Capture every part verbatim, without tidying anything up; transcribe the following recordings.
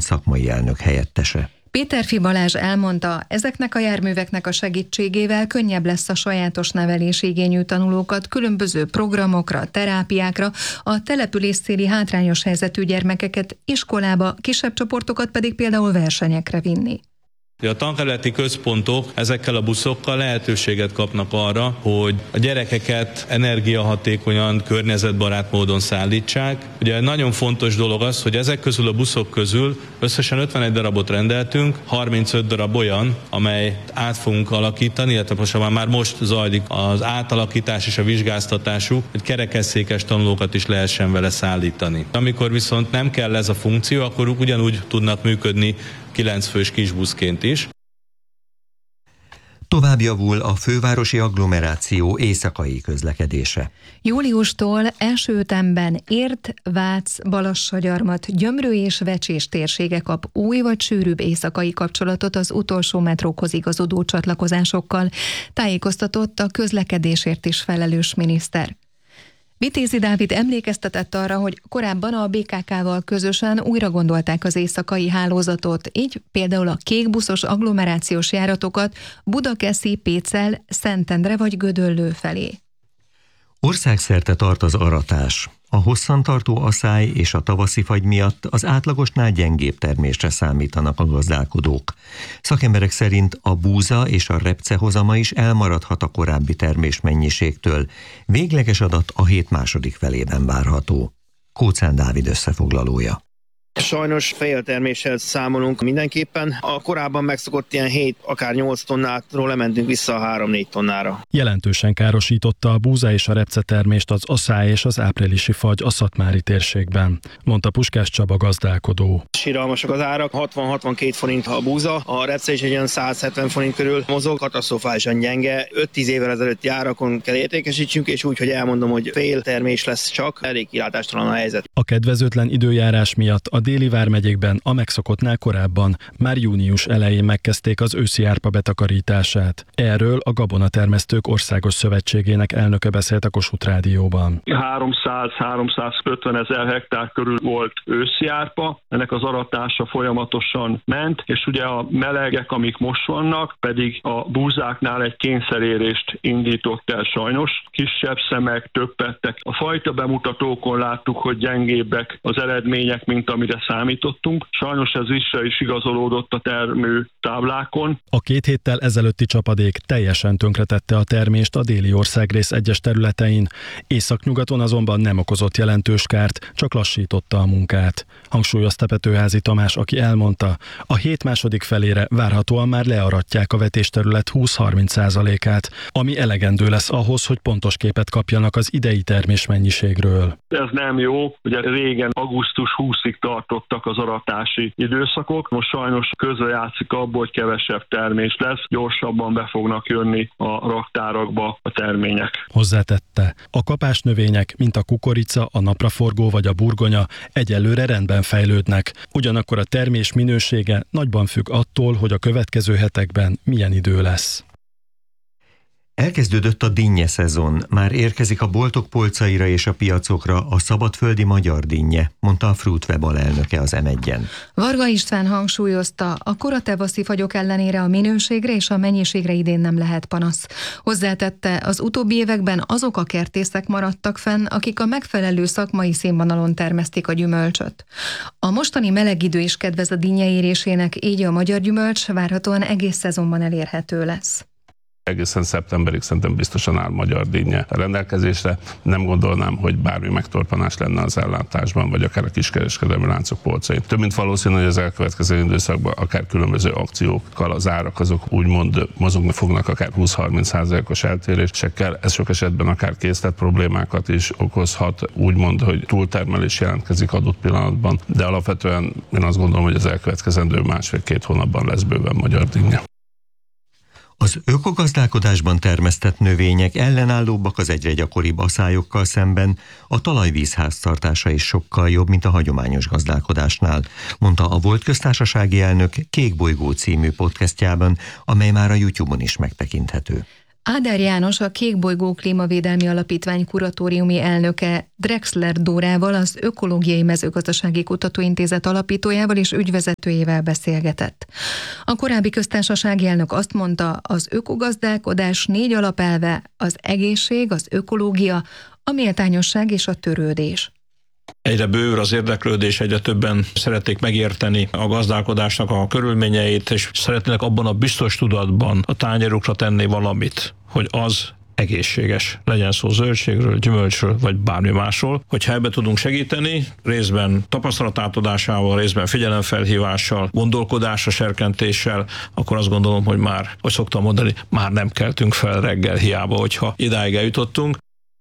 szakmai elnök helyettese. Péterfi Balázs elmondta, ezeknek a járműveknek a segítségével könnyebb lesz a sajátos nevelési igényű tanulókat különböző programokra, terápiákra, a településszéli hátrányos helyzetű gyermekeket iskolába, kisebb csoportokat pedig például versenyekre vinni. A tankerületi központok ezekkel a buszokkal lehetőséget kapnak arra, hogy a gyerekeket energiahatékonyan, környezetbarát módon szállítsák. Ugye nagyon fontos dolog az, hogy ezek közül a buszok közül összesen ötvenegy darabot rendeltünk, harmincöt darab olyan, amely át fogunk alakítani, illetve most már most zajlik az átalakítás és a vizsgáztatásuk, hogy kerekesszékes tanulókat is lehessen vele szállítani. Amikor viszont nem kell ez a funkció, akkor ugyanúgy tudnak működni kilencfős kisbuszként is. Tovább javul a fővárosi agglomeráció éjszakai közlekedése. Júliustól első ütemben Érd, Vác, Balassagyarmat, Gyömrő és Vecsés térsége kap új vagy sűrűbb éjszakai kapcsolatot az utolsó metrókhoz igazodó csatlakozásokkal, tájékoztatott a közlekedésért is felelős miniszter. Vitézi Dávid emlékeztetett arra, hogy korábban a bé ká ká-val közösen újra gondolták az éjszakai hálózatot, így például a kékbuszos agglomerációs járatokat Budakeszi, Pécel, Szentendre vagy Gödöllő felé. Országszerte tart az aratás. A hosszantartó aszály és a tavaszi fagy miatt az átlagosnál gyengébb termésre számítanak a gazdálkodók. Szakemberek szerint a búza és a repce hozama is elmaradhat a korábbi termésmennyiségtől. Végleges adat a hét második felében várható. Kóczán Dávid összefoglalója. Sajnos félterméssel számolunk mindenképpen. A korábban megszokott ilyen hét, akár nyolc tonnátról lementünk vissza a három-négy tonnára. Jelentősen károsította a búza és a repce termést az aszály és az áprilisi fagy a szatmári térségben, mondta Puskás Csaba gazdálkodó. Siralmasak az árak, hatvan-hatvankét forint a búza, a repce is egy olyan száz hetven forint körül mozog, katasztrofálisan gyenge. öt-tíz évvel ezelőtti árakon kell értékesítsünk, és úgy, hogy elmondom, hogy féltermés lesz csak, elég kilátástalan a helyzet. A kedvezőtlen időjárás miatt a déli vármegyékben a megszokottnál korábban, már június elején megkezdték az őszi árpa betakarítását. Erről a Gabonatermesztők Országos Szövetségének elnöke beszélt a Kossuth Rádióban. háromszáz-háromszázötven ezer hektár körül volt őszi árpa, ennek az aratása folyamatosan ment, és ugye a melegek, amik most vannak, pedig a búzáknál egy kényszerérést indított el sajnos. Kisebb szemek, többettek. A fajta bemutatókon láttuk, hogy gyengébbek az eredmények, mint amire számítottunk. Sajnos ez vissza is igazolódott a termő táblákon. A két héttel ezelőtti csapadék teljesen tönkretette a termést a déli országrész egyes területein. Északnyugaton azonban nem okozott jelentős kárt, csak lassította a munkát. Hangsúlyozta Petőházy Tamás, aki elmondta, a hét második felére várhatóan már learatják a vetésterület húsz-harminc százalékát, ami elegendő lesz ahhoz, hogy pontos képet kapjanak az idei termésmennyiségről. Ez nem jó, ugye régen augusztus huszadikán tartottak az aratási időszakok, most sajnos közrejátszik abból, hogy kevesebb termés lesz, gyorsabban be fognak jönni a raktárakba a termények. Hozzátette, a kapásnövények, mint a kukorica, a napraforgó vagy a burgonya egyelőre rendben fejlődnek, ugyanakkor a termés minősége nagyban függ attól, hogy a következő hetekben milyen idő lesz. Elkezdődött a dinnye szezon, már érkezik a boltok polcaira és a piacokra a szabadföldi magyar dinnye, mondta a Fruitweb alelnöke az em egyen. Varga István hangsúlyozta, a kora tavaszi fagyok ellenére a minőségre és a mennyiségre idén nem lehet panasz. Hozzátette, az utóbbi években azok a kertészek maradtak fenn, akik a megfelelő szakmai színvonalon termesztik a gyümölcsöt. A mostani meleg idő is kedvez a dinnye érésének, így a magyar gyümölcs várhatóan egész szezonban elérhető lesz. Egészen szeptemberig szerintem biztosan áll magyar dinnye a rendelkezésre. Nem gondolnám, hogy bármi megtorpanás lenne az ellátásban, vagy akár a kiskereskedelmi láncok polcain. Több mint valószínű, hogy az elkövetkező időszakban akár különböző akciókkal az árak azok úgymond mozogni fognak, akár húsz-harminc százalékos eltérésekkel. Ez sok esetben akár készlet problémákat is okozhat, úgymond, hogy túltermelés jelentkezik adott pillanatban, de alapvetően én azt gondolom, hogy az elkövetkezendő másfél-két hónapban lesz bőven magyar dinnye. Az ökogazdálkodásban termesztett növények ellenállóbbak az egyre gyakoribb aszályokkal szemben, a talajvíz háztartása is sokkal jobb, mint a hagyományos gazdálkodásnál, mondta a volt köztársasági elnök Kék bolygó című podcastjában, amely már a YouTube-on is megtekinthető. Áder János, a Kékbolygó Klímavédelmi Alapítvány kuratóriumi elnöke Drexler Dórával, az Ökológiai Mezőgazdasági Kutatóintézet alapítójával és ügyvezetőjével beszélgetett. A korábbi köztársasági elnök azt mondta, az ökogazdálkodás négy alapelve: az egészség, az ökológia, a méltányosság és a törődés. Egyre bővül az érdeklődés, egyre többen szeretnék megérteni a gazdálkodásnak a körülményeit, és szeretnének abban a biztos tudatban a tányérukra tenni valamit, hogy az egészséges. Legyen szó zöldségről, gyümölcsről, vagy bármi másról. Hogyha ebbe tudunk segíteni, részben tapasztalatátadásával, részben figyelemfelhívással, gondolkodásra serkentéssel, akkor azt gondolom, hogy már, hogy szoktam mondani, már nem keltünk fel reggel hiába, hogyha idáig eljutottunk.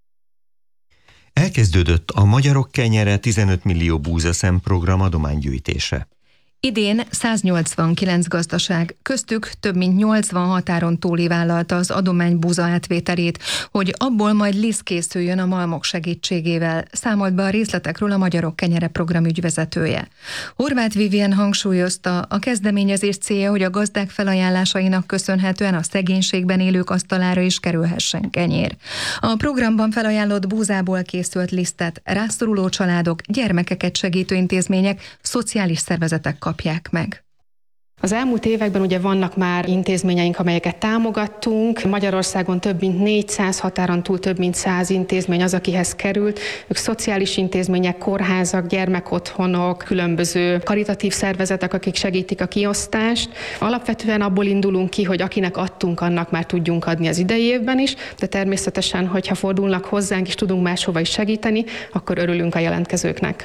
Elkezdődött a Magyarok Kenyere tizenöt millió búzaszem program adománygyűjtése. Idén száznyolcvankilenc gazdaság, köztük több mint nyolcvan határon túli vállalta az adomány búza átvételét, hogy abból majd liszt készüljön a malmok segítségével, számolt be a részletekről a Magyarok Kenyere program ügyvezetője. Horváth Vivien hangsúlyozta, a kezdeményezés célja, hogy a gazdák felajánlásainak köszönhetően a szegénységben élők asztalára is kerülhessen kenyér. A programban felajánlott búzából készült lisztet rászoruló családok, gyermekeket segítő intézmények, szociális szervezetek kapják meg. Az elmúlt években ugye vannak már intézményeink, amelyeket támogattunk. Magyarországon több mint négyszáz, határon túl több mint száz intézmény az, akihez került. Ők szociális intézmények, kórházak, gyermekotthonok, különböző karitatív szervezetek, akik segítik a kiosztást. Alapvetően abból indulunk ki, hogy akinek adtunk, annak már tudjunk adni az idei évben is, de természetesen, hogyha fordulnak hozzánk és tudunk máshova is segíteni, akkor örülünk a jelentkezőknek.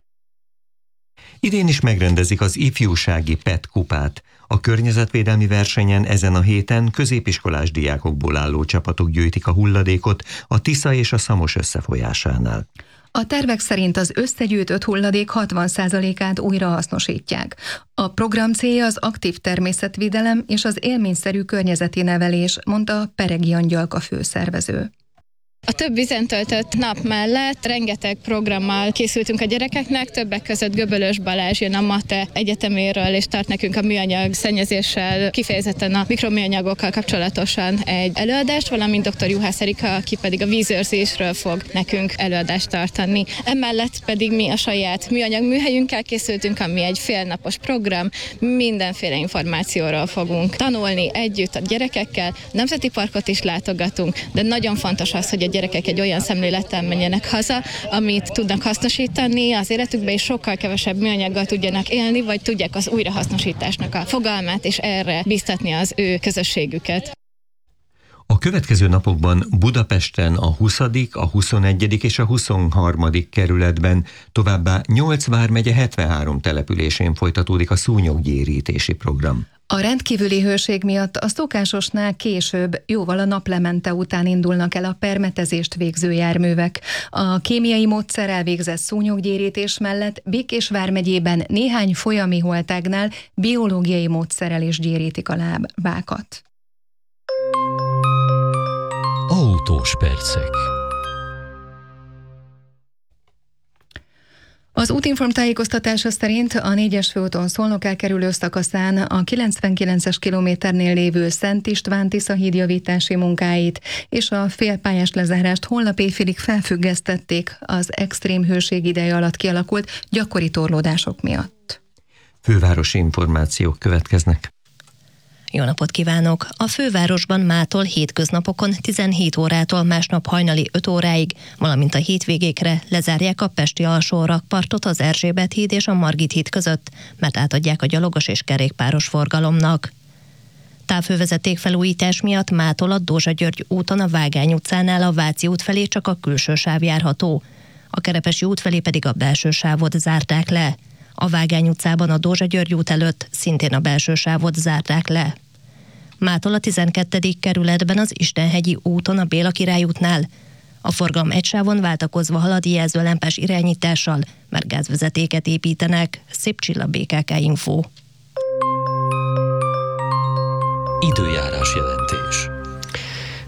Idén is megrendezik az ifjúsági pé é té kupát. A környezetvédelmi versenyen ezen a héten középiskolás diákokból álló csapatok gyűjtik a hulladékot a Tisza és a Szamos összefolyásánál. A tervek szerint az összegyűjtött hulladék hatvan százalékát újrahasznosítják. A program célja az aktív természetvédelem és az élményszerű környezeti nevelés, mondta Peregi Angyalka főszervező. A több vízen töltött nap mellett rengeteg programmal készültünk a gyerekeknek, többek között Göbölös Balázs jön a MATE egyeteméről, és tart nekünk a műanyag szennyezéssel, kifejezetten a mikroműanyagokkal kapcsolatosan egy előadást, valamint dr. Juhász Erika, aki pedig a vízőrzésről fog nekünk előadást tartani. Emellett pedig mi a saját műanyag műhelyünkkel készültünk, ami egy félnapos program, mindenféle információról fogunk tanulni együtt a gyerekekkel, nemzeti parkot is látogatunk, de nagyon fontos az, hogy a gyerekek egy olyan szemlélettel menjenek haza, amit tudnak hasznosítani az életükbe, és sokkal kevesebb műanyaggal tudjanak élni, vagy tudják az újrahasznosításnak a fogalmát, és erre biztatni az ő közösségüket. A következő napokban Budapesten a huszadik, a huszonegyedik és a huszonharmadik kerületben, továbbá nyolc vármegye hetvenhárom településén folytatódik a szúnyoggyérítési program. A rendkívüli hőség miatt a szokásosnál később, jóval a naplemente után indulnak el a permetezést végző járművek. A kémiai módszer elvégzett szúnyoggyérítés mellett Békés vármegyében néhány folyami holtágnál biológiai módszerrel is gyérítik a lábákat. Autós percek. Az Útinform tájékoztatása szerint a négyes főúton Szolnok elkerülő szakaszán a kilencvenkilences kilométernél lévő Szent István-Tisza híd javítási munkáit és a félpályás lezárást holnap éjfélig felfüggesztették az extrém hőség ideje alatt kialakult gyakori torlódások miatt. Fővárosi információk következnek. Jó napot kívánok! A fővárosban mától hétköznapokon tizenhét órától másnap hajnali öt óráig, valamint a hétvégékre lezárják a pesti alsó rakpartot az Erzsébet híd és a Margit híd között, mert átadják a gyalogos és kerékpáros forgalomnak. Távhővezeték felújítás miatt mától a Dózsa György úton a Vágány utcánál a Váci út felé csak a külső sáv járható. A Kerepesi út felé pedig a belső sávot zárták le. A Vágány utcában a Dózsa György út előtt szintén a belső sávot zárták le. Mától a tizenkettedik kerületben az Istenhegyi úton a Béla Király útnál a forgalom egy sávon váltakozva halad jelzőlámpás irányítással, mert gázvezetéket építenek. Szép Csilla, bé ká ká Info. Időjárás jelentés.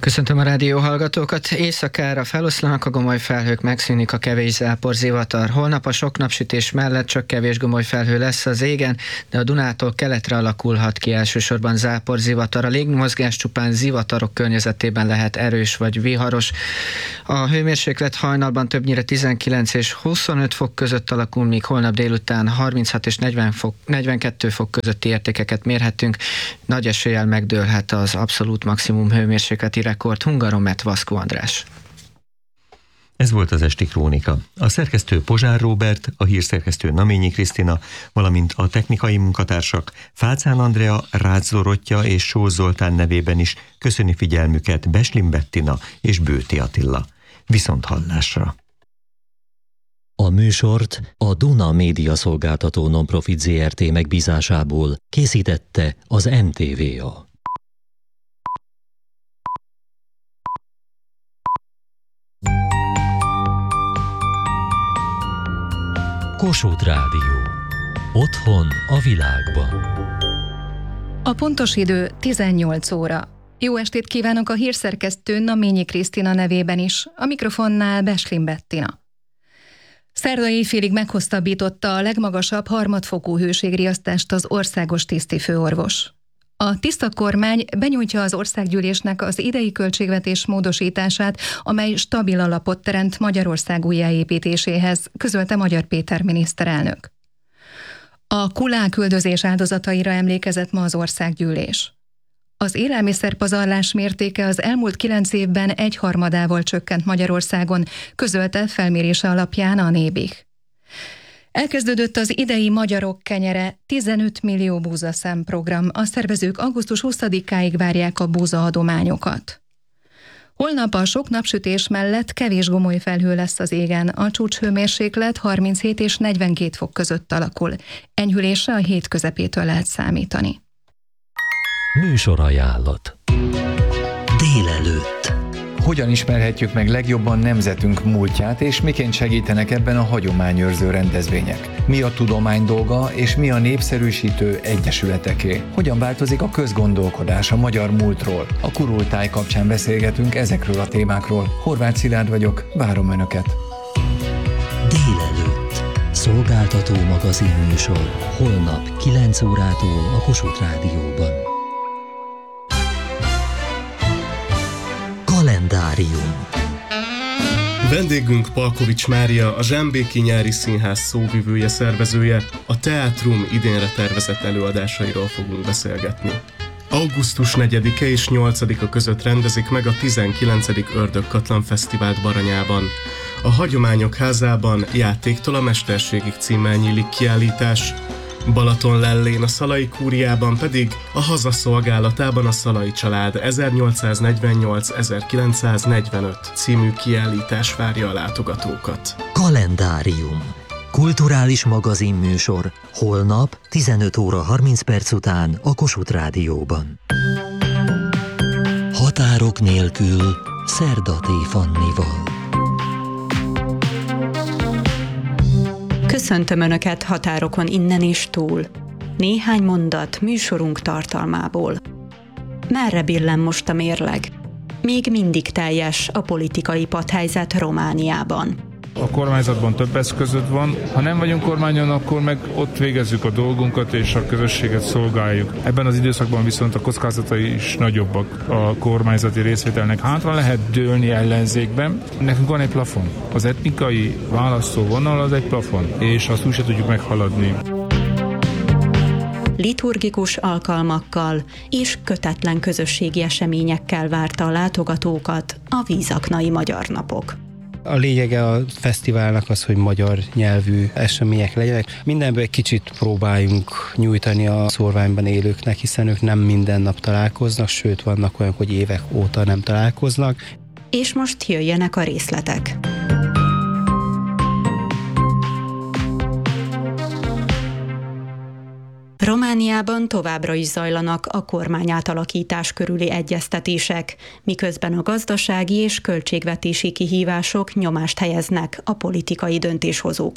Köszöntöm a rádió hallgatókat. Éjszakára feloszlanak a gomolyfelhők, megszűnik a kevés zápor, zivatar. Holnap a sok napsütés mellett csak kevés gomolyfelhő lesz az égen, de a Dunától keletre alakulhat ki elsősorban zápor, zivatar. A légmozgás csupán zivatarok környezetében lehet erős vagy viharos. A hőmérséklet hajnalban többnyire tizenkilenc és huszonöt fok között alakul, míg holnap délután harminchat és negyven fok, negyvenkettő fok közötti értékeket mérhetünk. Nagy eséllyel megdőlhet az abszolút maximum hőmérsékleti rekord. Hungaromet, Vaszkó András. Ez volt az esti krónika. A szerkesztő Pozsár Róbert, a hírszerkesztő Naményi Krisztina, valamint a technikai munkatársak Fálcán Andrea, Rácz Dorottya és Sós Zoltán nevében is köszöni figyelmüket Beslin Bettina és Bőti Attila. Viszont hallásra! A műsort a Duna Média Szolgáltató Nonprofit zé er té megbízásából készítette az em té vé á. Kossuth Rádió. Otthon a világban. A pontos idő tizennyolc óra. Jó estét kívánok a hírszerkesztő Naményi Krisztina nevében is, a mikrofonnál Beslin Bettina. Szerda éjfélig meghosszabbította a legmagasabb harmadfokú hőségriasztást az országos tisztifőorvos. A tiszta kormány benyújtja az országgyűlésnek az idei költségvetés módosítását, amely stabil alapot teremt Magyarország újjáépítéséhez, közölte Magyar Péter miniszterelnök. A kulák üldözés áldozataira emlékezett ma az országgyűlés. Az élelmiszerpazarlás mértéke az elmúlt kilenc évben egyharmadával csökkent Magyarországon, közölte felmérése alapján a Nébik. Elkezdődött az idei Magyarok kenyere tizenöt millió búzaszám program. A szervezők augusztus huszadikáig várják a búzaadományokat. Holnap a sok napsütés mellett kevés gomolyfelhő lesz az égen. A csúcshőmérséklet harminchét és negyvenkét fok között alakul. Enyhülésre a hét közepétől lehet számítani. Műsorajánlat. Délelőtt. Hogyan ismerhetjük meg legjobban nemzetünk múltját, és miként segítenek ebben a hagyományőrző rendezvények? Mi a tudomány dolga, és mi a népszerűsítő egyesületeké? Hogyan változik a közgondolkodás a magyar múltról? A Kurultáj kapcsán beszélgetünk ezekről a témákról. Horváth Szilárd vagyok, várom Önöket! Délelőtt. Szolgáltató magazinműsor. Holnap kilenc órától a Kossuth Rádióban. Kalendárium. Vendégünk Palkovics Mária, a Zsámbéki Nyári Színház szóvivője, szervezője. A Teátrum idénre tervezett előadásairól fogunk beszélgetni. augusztus negyedike és nyolcadika között rendezik meg a tizenkilencedik Ördögkatlan Fesztivált Baranyában. A Hagyományok Házában Játéktól a Mesterségig címmel nyílik kiállítás, Balatonlellén a Szalai Kúriában pedig a Haza szolgálatában a Szalai család ezernyolcszáznegyvennyolc-ezerkilencszáznegyvenöt című kiállítás várja a látogatókat. Kalendárium. Kulturális magazinműsor. Holnap tizenöt óra harminc perc után a Kossuth Rádióban. Határok nélkül Szerdaté Fannival. Köszöntöm Önöket határokon innen és túl. Néhány mondat műsorunk tartalmából. Merre billen most a mérleg? Még mindig teljes a politikai patthelyzet Romániában. A kormányzatban több eszközöd van. Ha nem vagyunk kormányon, akkor meg ott végezzük a dolgunkat és a közösséget szolgáljuk. Ebben az időszakban viszont a kockázatai is nagyobbak a kormányzati részvételnek. Hátra lehet dőlni ellenzékben. Nekünk van egy plafon. Az etnikai választóvonal az egy plafon, és azt úgy se tudjuk meghaladni. Liturgikus alkalmakkal és kötetlen közösségi eseményekkel várta a látogatókat a Vízaknai Magyar Napok. A lényege a fesztiválnak az, hogy magyar nyelvű események legyenek. Mindenből egy kicsit próbáljunk nyújtani a szórványban élőknek, hiszen ők nem minden nap találkoznak, sőt vannak olyanok, hogy évek óta nem találkoznak. És most jöjjenek a részletek. Romániában továbbra is zajlanak a kormányátalakítás körüli egyeztetések, miközben a gazdasági és költségvetési kihívások nyomást helyeznek a politikai döntéshozókra.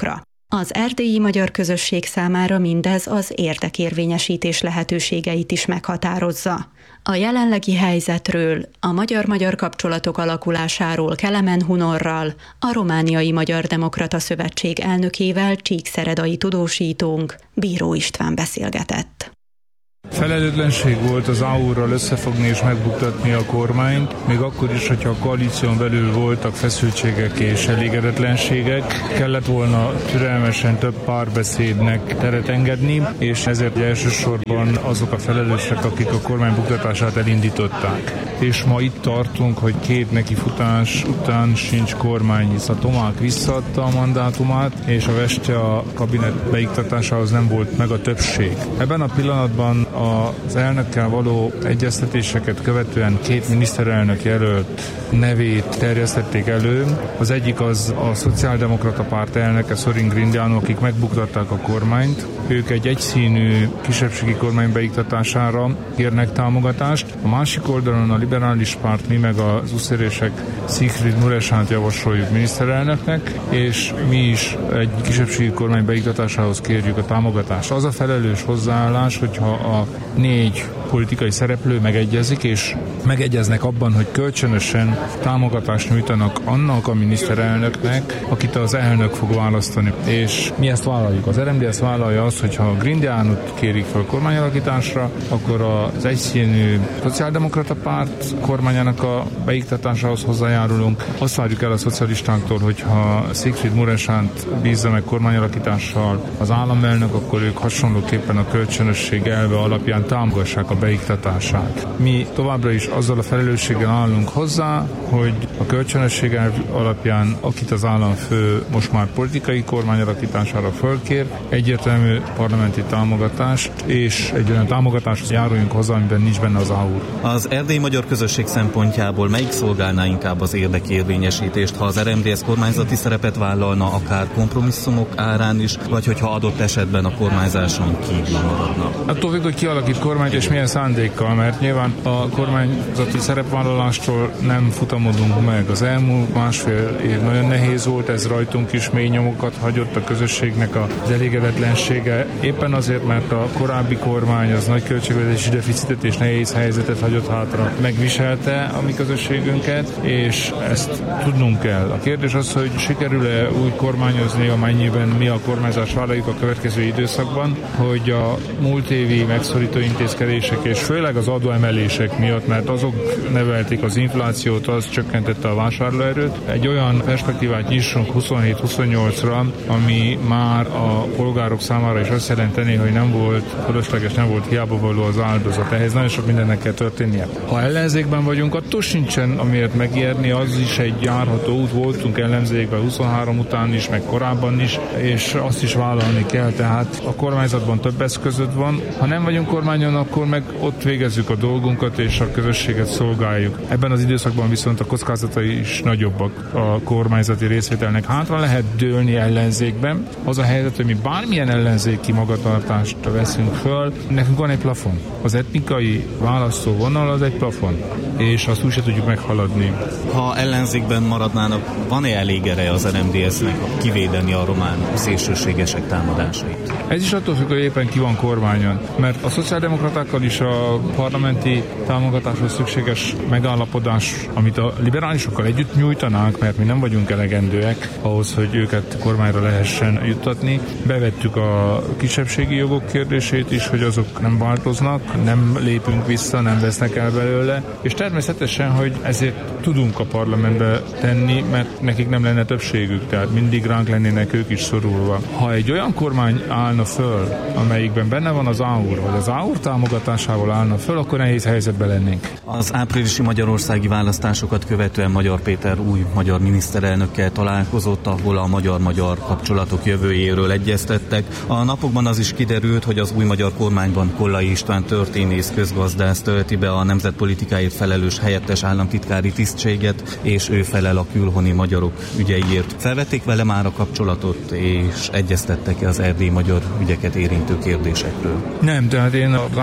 Az erdélyi magyar közösség számára mindez az érdekérvényesítés lehetőségeit is meghatározza. A jelenlegi helyzetről, a magyar-magyar kapcsolatok alakulásáról Kelemen Hunorral, a Romániai Magyar Demokrata Szövetség elnökével, Csíkszeredai tudósítónk, Bíró István beszélgetett. Felelőtlenség volt az á u-ral összefogni és megbuktatni a kormányt, még akkor is, hogyha a koalíción belül voltak feszültségek és elégedetlenségek, kellett volna türelmesen több párbeszédnek teret engedni, és ezért elsősorban azok a felelősek, akik a kormány buktatását elindították. És ma itt tartunk, hogy két nekifutás után sincs kormány, hisz a Tomák visszaadta a mandátumát, és a Veste a kabinet beiktatásához nem volt meg a többség. Ebben a pillanatban az elnökkel való egyeztetéseket követően két miniszterelnök jelölt nevét terjesztették elő. Az egyik az a Szociáldemokrata Párt elnöke, Sorin Grindeanu, akik megbuktatták a kormányt. Ők egy egyszínű kisebbségi kormány beiktatására kérnek támogatást. A másik oldalon a liberális párt, mi meg az uszérések Sigrid Muresánt javasoljuk miniszterelnöknek, és mi is egy kisebbségi kormány beiktatásához kérjük a támogatást. Az a felelős hozzáállás, hogyha a négy politikai szereplő megegyezik, és megegyeznek abban, hogy kölcsönösen támogatást nyújtanak annak a miniszterelnöknek, akit az elnök fog választani. És mi ezt vállaljuk. Az er em dé ezt vállalja azt, hogy ha a Grindeanut kérik fel kormányalakításra, akkor az egyszínű Szociáldemokrata Párt kormányának a beiktatásához hozzájárulunk. Azt várjuk el a szocialistáktól, hogyha Sigrid Muresánt bízza meg kormányalakítással az államelnök, akkor ők hasonlóképpen a kölcsönösség elve alapján támogassák a beiktatását. Mi továbbra is azzal a felelősséggel állunk hozzá, hogy a kölcsönösség elv alapján, akit az államfő most már politikai kormány alakítására fölkér, egyértelmű parlamenti támogatást, és egy olyan támogatást járuljunk hozzá, amiben nincs benne az á u. Az erdélyi magyar közösség szempontjából melyik szolgálná inkább az érdekérvényesítést, ha az er em dé es kormányzati szerepet vállalna, akár kompromisszumok árán is, vagy hogyha adott esetben a kormányzáson kívül maradna? Attól függ, hogy ki alakít kormányt és milyen szándékkal, mert nyilván a kormányzati szerepvállalástól nem futamodunk meg. Az elmúlt másfél év nagyon nehéz volt, ez rajtunk is mély nyomokat hagyott, a közösségnek az elégedetlensége. Éppen azért, mert a korábbi kormány az nagy költségvetési deficitet és nehéz helyzetet hagyott hátra. Megviselte a mi közösségünket, és ezt tudnunk kell. A kérdés az, hogy sikerül-e úgy kormányozni, amennyiben mi a kormányzást vállaljuk a következő időszakban, hogy a múlt évi megszorító intézkedések és főleg az adóemelések miatt, mert azok nevelték az inflációt, az csökkentette a vásárlóerőt. Egy olyan perspektívát nyissunk huszonhét huszonnyolcra, ami már a polgárok számára is azt jelenteni, hogy nem volt fölösleges, nem volt hiába való az áldozat. Ehhez nagyon sok mindennek kell történnie. Ha ellenzékben vagyunk, attól sincsen amiért megijedni, az is egy járható út, voltunk ellenzékben huszonhárom után is, meg korábban is, és azt is vállalni kell, tehát a kormányzatban több eszközöd van. Ha nem vagyunk kormányon, akkor meg ott végezzük a dolgunkat, és a közösséget szolgáljuk. Ebben az időszakban viszont a kockázatai is nagyobbak a kormányzati részvételnek. Hátra lehet dőlni ellenzékben. Az a helyzet, hogy mi bármilyen ellenzéki magatartást veszünk föl, nekünk van egy plafon. Az etnikai választóvonal az egy plafon, és azt úgy se tudjuk meghaladni. Ha ellenzékben maradnának, van-e elég ereje az er em dé es-nek kivédeni a román szélsőségesek támadásait? Ez is attól függ, hogy éppen ki van kormányon, mert a szociáldemokratákkal is a parlamenti támogatáshoz szükséges megállapodás, amit a liberálisokkal együtt nyújtanánk, mert mi nem vagyunk elegendőek ahhoz, hogy őket kormányra lehessen juttatni. Bevettük a kisebbségi jogok kérdését is, hogy azok nem változnak, nem lépünk vissza, nem vesznek el belőle, és természetesen, hogy ezért tudunk a parlamentbe tenni, mert nekik nem lenne többségük, tehát mindig ránk lennének ők is szorulva. Ha egy olyan kormány állna föl, amelyikben benne van az á u, vagy az á u támogatásával állna föl, akkor nehéz helyzetben lennénk. Az áprilisi magyarországi választásokat követően Magyar Péter új magyar miniszterelnökkel találkozott, ahol a magyar-magyar kapcsolatok jövőjéről egyeztettek. A napokban az is kiderült, hogy az új magyar kormányban Kollai István történész közgazdász tölti be a nemzetpolitikáért felelős helyettes államtitkári tisztséget, és ő felel a külhoni magyarok ügyeiért. Felvették vele már a kapcsolatot, és egyeztettek az erdélyi magyar ügyeket érintő kérdésekről? Nem, tehát én az április huszonharmadika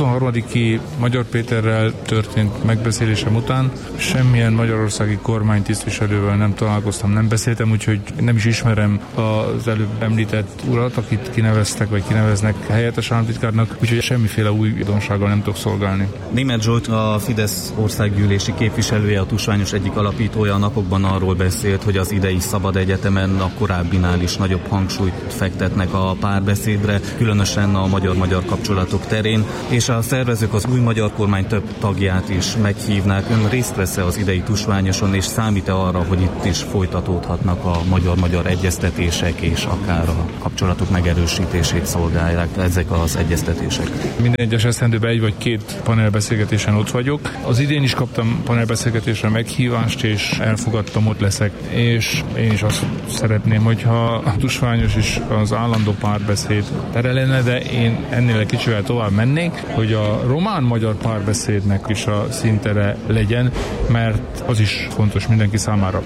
huszonharmadiki Magyar Péterrel történt megbeszélésem után semmilyen magyarországi kormánytisztviselővel nem találkoztam, nem beszéltem, úgyhogy nem is ismerem az előbb említett urat, akit kineveztek, vagy kineveznek helyettes államtitkárnak, úgyhogy semmiféle új újdonsággal nem tudok szolgálni. Németh Zsolt, a Fidesz országgyűlési képviselője, a Tusványos egyik alapítója a napokban arról beszélt, hogy az idei Szabad Egyetemen a korábbinál is nagyobb hangsúlyt fektetnek a párbeszédre, különösen a magyar-magyar kapcsolatok terén, és a szervezők az új magyar kormány több tagját is meghívnák. Ön részt vesz-e az idei Tusványoson, és számít-e arra, hogy itt is folytatódhatnak a magyar-magyar egyeztetések, és akár a kapcsolatok megerősítését szolgálják ezek az egyeztetések? Minden egyes esztendőben egy vagy két panelbeszélgetésen ott vagyok. Az idén is kaptam panelbeszélgetésre meghívást, és elfogadtam, ott leszek. És én is azt szeretném, hogyha a Tusványos is az állandó párbeszéd tere lenne, de én ennél egy kicsivel tovább mennék, hogy a román-magyar párbeszédnek is a szintere legyen, mert az is fontos mindenki számára.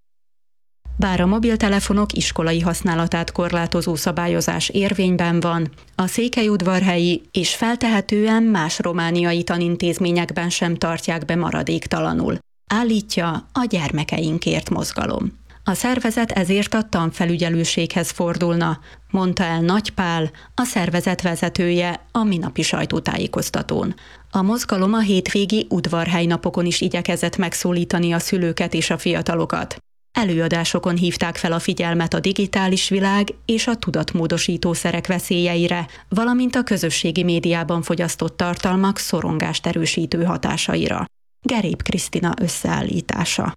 Bár a mobiltelefonok iskolai használatát korlátozó szabályozás érvényben van, a székelyudvarhelyi és feltehetően más romániai tanintézményekben sem tartják be maradéktalanul, állítja a Gyermekeinkért mozgalom. A szervezet ezért a tanfelügyelőséghez fordulna, mondta el Nagy Pál, a szervezet vezetője a minapi sajtótájékoztatón. A mozgalom a hétvégi udvarhely napokon is igyekezett megszólítani a szülőket és a fiatalokat. Előadásokon hívták fel a figyelmet a digitális világ és a tudatmódosítószerek veszélyeire, valamint a közösségi médiában fogyasztott tartalmak szorongást erősítő hatásaira. Gerép Krisztina összeállítása.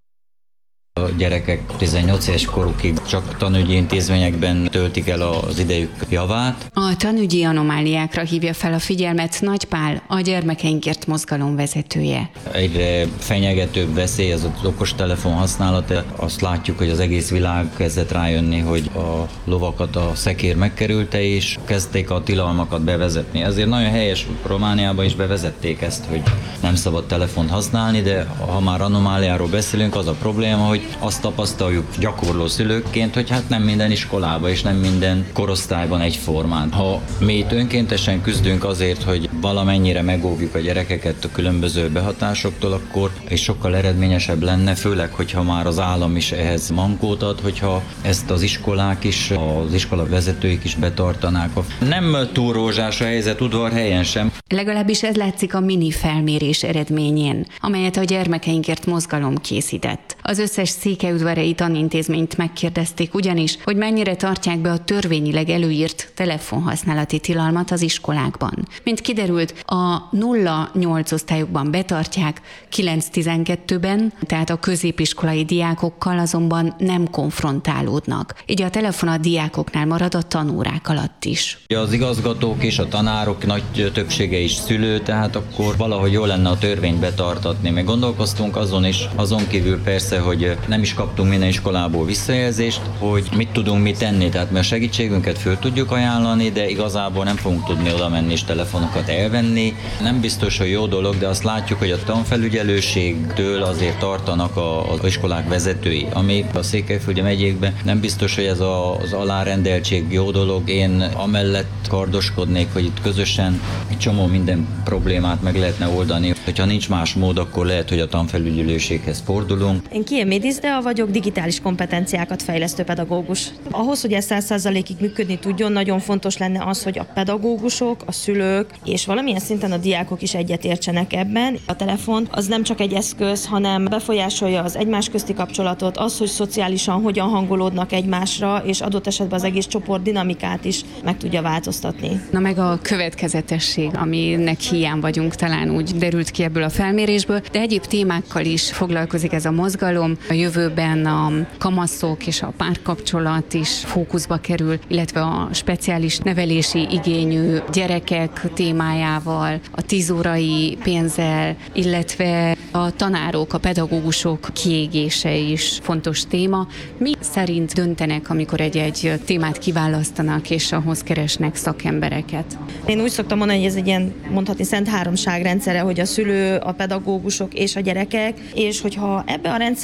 A gyerekek tizennyolc éves korukig csak tanügyi intézményekben töltik el az idejük javát. A tanügyi anomáliákra hívja fel a figyelmet Nagy Pál, a Gyermekeinkért mozgalom vezetője. Egyre fenyegetőbb veszély az az okostelefon használata. Azt látjuk, hogy az egész világ kezdett rájönni, hogy a lovakat a szekér megkerülte, és kezdték a tilalmakat bevezetni. Ezért nagyon helyes, Romániában is bevezették ezt, hogy nem szabad telefont használni, de ha már anomáliáról beszélünk, az a probléma, hogy azt tapasztaljuk gyakorló szülőként, hogy hát nem minden iskolában és nem minden korosztályban egyformán. Ha mi itt önkéntesen küzdünk azért, hogy valamennyire megóvjuk a gyerekeket a különböző behatásoktól, akkor és sokkal eredményesebb lenne, főleg, hogyha már az állam is ehhez mankót ad, hogyha ezt az iskolák is, az iskola vezetőik is betartanák. Nem túl rózsás a helyzet Udvarhelyen sem. Legalábbis ez látszik a mini felmérés eredményén, amelyet a Gyermekeinkért mozgalom készített. Az összes székelyudvarhelyi tanintézményt megkérdezték ugyanis, hogy mennyire tartják be a törvényileg előírt telefonhasználati tilalmat az iskolákban. Mint kiderült, a nulla nyolc osztályokban betartják, kilenc tizenkettőben, tehát a középiskolai diákokkal azonban nem konfrontálódnak. Így a telefon a diákoknál marad a tanórák alatt is. Az igazgatók és a tanárok nagy többsége is szülő, tehát akkor valahogy jó lenne a törvényt betartatni. Meg gondolkoztunk azon is, azon kívül persze, hogy nem is kaptunk minden iskolából visszajelzést, hogy mit tudunk mit tenni. Tehát mi a segítségünket föl tudjuk ajánlani, de igazából nem fogunk tudni oda menni és telefonokat elvenni. Nem biztos, hogy jó dolog, de azt látjuk, hogy a tanfelügyelőségtől azért tartanak a, az iskolák vezetői, ami a Székelyföldi megyékben nem biztos, hogy ez a, az alárendeltség jó dolog. Én amellett kardoskodnék, hogy itt közösen egy csomó minden problémát meg lehetne oldani. Hogyha nincs más mód, akkor lehet, hogy a tanfelügyelőséghez fordulunk. Én Kie Médizdea vagyok, digitális kompetenciákat fejlesztő pedagógus. Ahhoz, hogy ez száz százalékig működni tudjon, nagyon fontos lenne az, hogy a pedagógusok, a szülők és valamilyen szinten a diákok is egyetértsenek ebben. A telefon az nem csak egy eszköz, hanem befolyásolja az egymás közti kapcsolatot, az, hogy szociálisan hogyan hangolódnak egymásra, és adott esetben az egész csoport dinamikát is meg tudja változtatni. Na meg a következetesség, aminek hiány vagyunk, talán úgy derült ki ebből a felmérésből, de egyéb témákkal is foglalkozik ez a mozgalom. A jövőben a kamaszok és a párkapcsolat is fókuszba kerül, illetve a speciális nevelési igényű gyerekek témájával, a tízórai pénzzel, illetve a tanárok, a pedagógusok kiégése is fontos téma. Mi szerint döntenek, amikor egy-egy témát kiválasztanak, és ahhoz keresnek szakembereket? Én úgy szoktam mondani, hogy ez egy ilyen mondhatni szent háromság rendszere, hogy a szülő, a pedagógusok és a gyerekek, és hogyha ebbe a rendszerben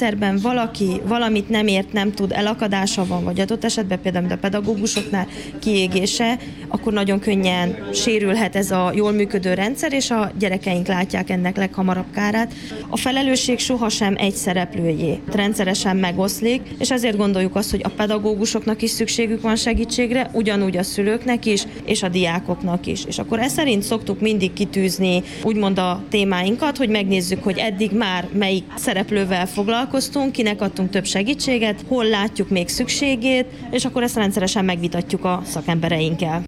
valaki valamit nem ért, nem tud, elakadása van, vagy adott esetben például a pedagógusoknál kiégése, akkor nagyon könnyen sérülhet ez a jól működő rendszer, és a gyerekeink látják ennek leghamarabb kárát. A felelősség sohasem egy szereplőjé, rendszeresen megoszlik, és ezért gondoljuk azt, hogy a pedagógusoknak is szükségük van segítségre, ugyanúgy a szülőknek is, és a diákoknak is. És akkor ez szerint szoktuk mindig kitűzni úgymond a témáinkat, hogy megnézzük, hogy eddig már melyik szereplővel foglalkoztunk, kinek adtunk több segítséget, hol látjuk még szükségét, és akkor ezt rendszeresen megvitatjuk a szakembereinkkel.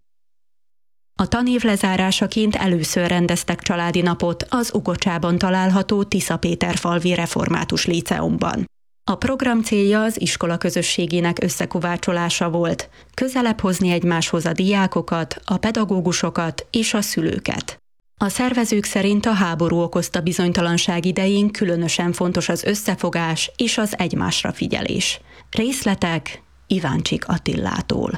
A tanév lezárásaként először rendeztek családi napot az Ugocsában található Tiszapéterfalvi Református Líceumban. A program célja az iskola közösségének összekovácsolása volt, közelebb hozni egymáshoz a diákokat, a pedagógusokat és a szülőket. A szervezők szerint a háború okozta bizonytalanság idején különösen fontos az összefogás és az egymásra figyelés. Részletek Iváncsik Attillától.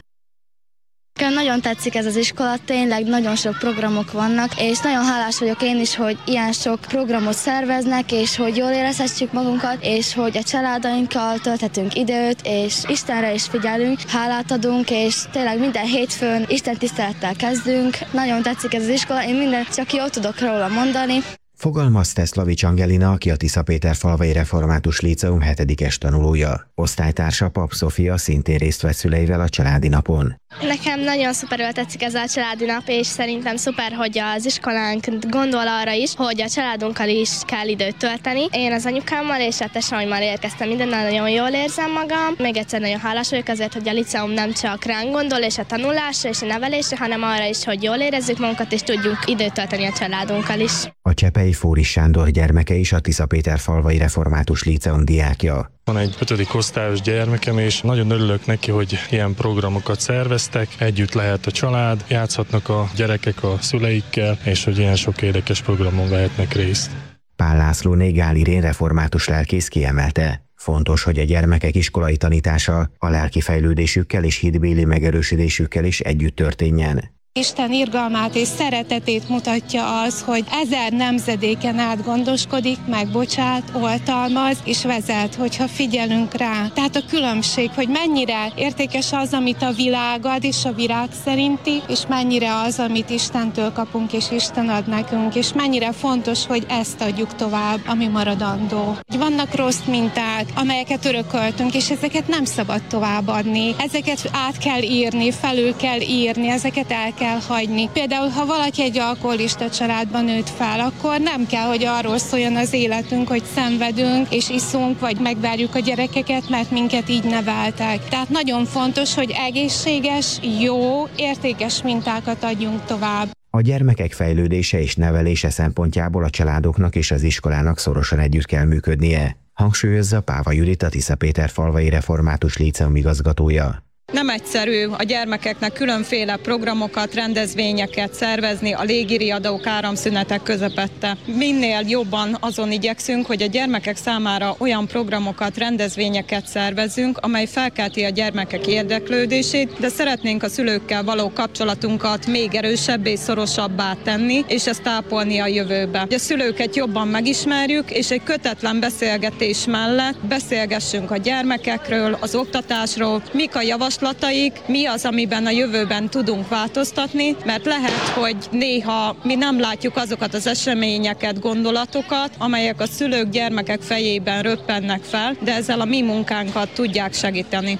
Nagyon tetszik ez az iskola, tényleg nagyon sok programok vannak, és nagyon hálás vagyok én is, hogy ilyen sok programot szerveznek, és hogy jól érezhetjük magunkat, és hogy a családainkkal tölthetünk időt, és Istenre is figyelünk, hálát adunk, és tényleg minden hétfőn Isten tisztelettel kezdünk. Nagyon tetszik ez az iskola, én minden csak jól tudok róla mondani. Fogalmazta Szlavics Angelina, aki a Tiszapéterfalvai Református Líceum hetedikes tanulója. Osztálytársa Pap Zsófia szintén részt vett szüleivel a családi napon. Nekem nagyon szuperül tetszik ez a családi nap, és szerintem szuper, hogy az iskolánk gondol arra is, hogy a családunkkal is kell időt tölteni. Én az anyukámmal és a tesóimmal érkeztem mindennel, nagyon jól érzem magam. Még egyszer nagyon hálás vagyok azért, hogy a liceum nem csak ránk gondol, és a tanulásra és a nevelésre, hanem arra is, hogy jól érezzük magunkat, és tudjuk időt tölteni a családunkkal is. A Csepei Fóris Sándor gyermeke is a Tiszapéterfalvai Református Líceum diákja. Van egy ötödik osztályos gyermekem, és nagyon örülök neki, hogy ilyen programokat szerveztek, együtt lehet a család, játszhatnak a gyerekek a szüleikkel, és hogy ilyen sok érdekes programon vehetnek részt. Pál Lászlóné Gál Irén református lelkész kiemelte: fontos, hogy a gyermekek iskolai tanítása a lelki fejlődésükkel és hitbéli megerősödésükkel is együtt történjen. Isten irgalmát és szeretetét mutatja az, hogy ezer nemzedéken át gondoskodik, megbocsát, oltalmaz és vezet, hogyha figyelünk rá. Tehát a különbség, hogy mennyire értékes az, amit a világ ad és a virág szerinti, és mennyire az, amit Istentől kapunk és Isten ad nekünk, és mennyire fontos, hogy ezt adjuk tovább, ami maradandó. Vannak rossz minták, amelyeket örököltünk, és ezeket nem szabad továbbadni. Ezeket át kell írni, felül kell írni, ezeket el kell hagyni. Például, ha valaki egy alkoholista családban nőtt fel, akkor nem kell, hogy arról szóljon az életünk, hogy szenvedünk és iszunk, vagy megvárjuk a gyerekeket, mert minket így neveltek. Tehát nagyon fontos, hogy egészséges, jó, értékes mintákat adjunk tovább. A gyermekek fejlődése és nevelése szempontjából a családoknak és az iskolának szorosan együtt kell működnie, hangsúlyozza Páva Judit, a Tiszapéterfalvai Református Líceum igazgatója. Nem egyszerű a gyermekeknek különféle programokat, rendezvényeket szervezni a légiriadók, áramszünetek közepette. Minél jobban azon igyekszünk, hogy a gyermekek számára olyan programokat, rendezvényeket szervezzünk, amely felkelti a gyermekek érdeklődését, de szeretnénk a szülőkkel való kapcsolatunkat még erősebbé és szorosabbá tenni, és ezt tápolni a jövőbe. A szülőket jobban megismerjük, és egy kötetlen beszélgetés mellett beszélgessünk a gyermekekről, az oktatásról, mik a javaslatok, mi az, amiben a jövőben tudunk változtatni, mert lehet, hogy néha mi nem látjuk azokat az eseményeket, gondolatokat, amelyek a szülők, gyermekek fejében röppennek fel, de ezzel a mi munkánkat tudják segíteni.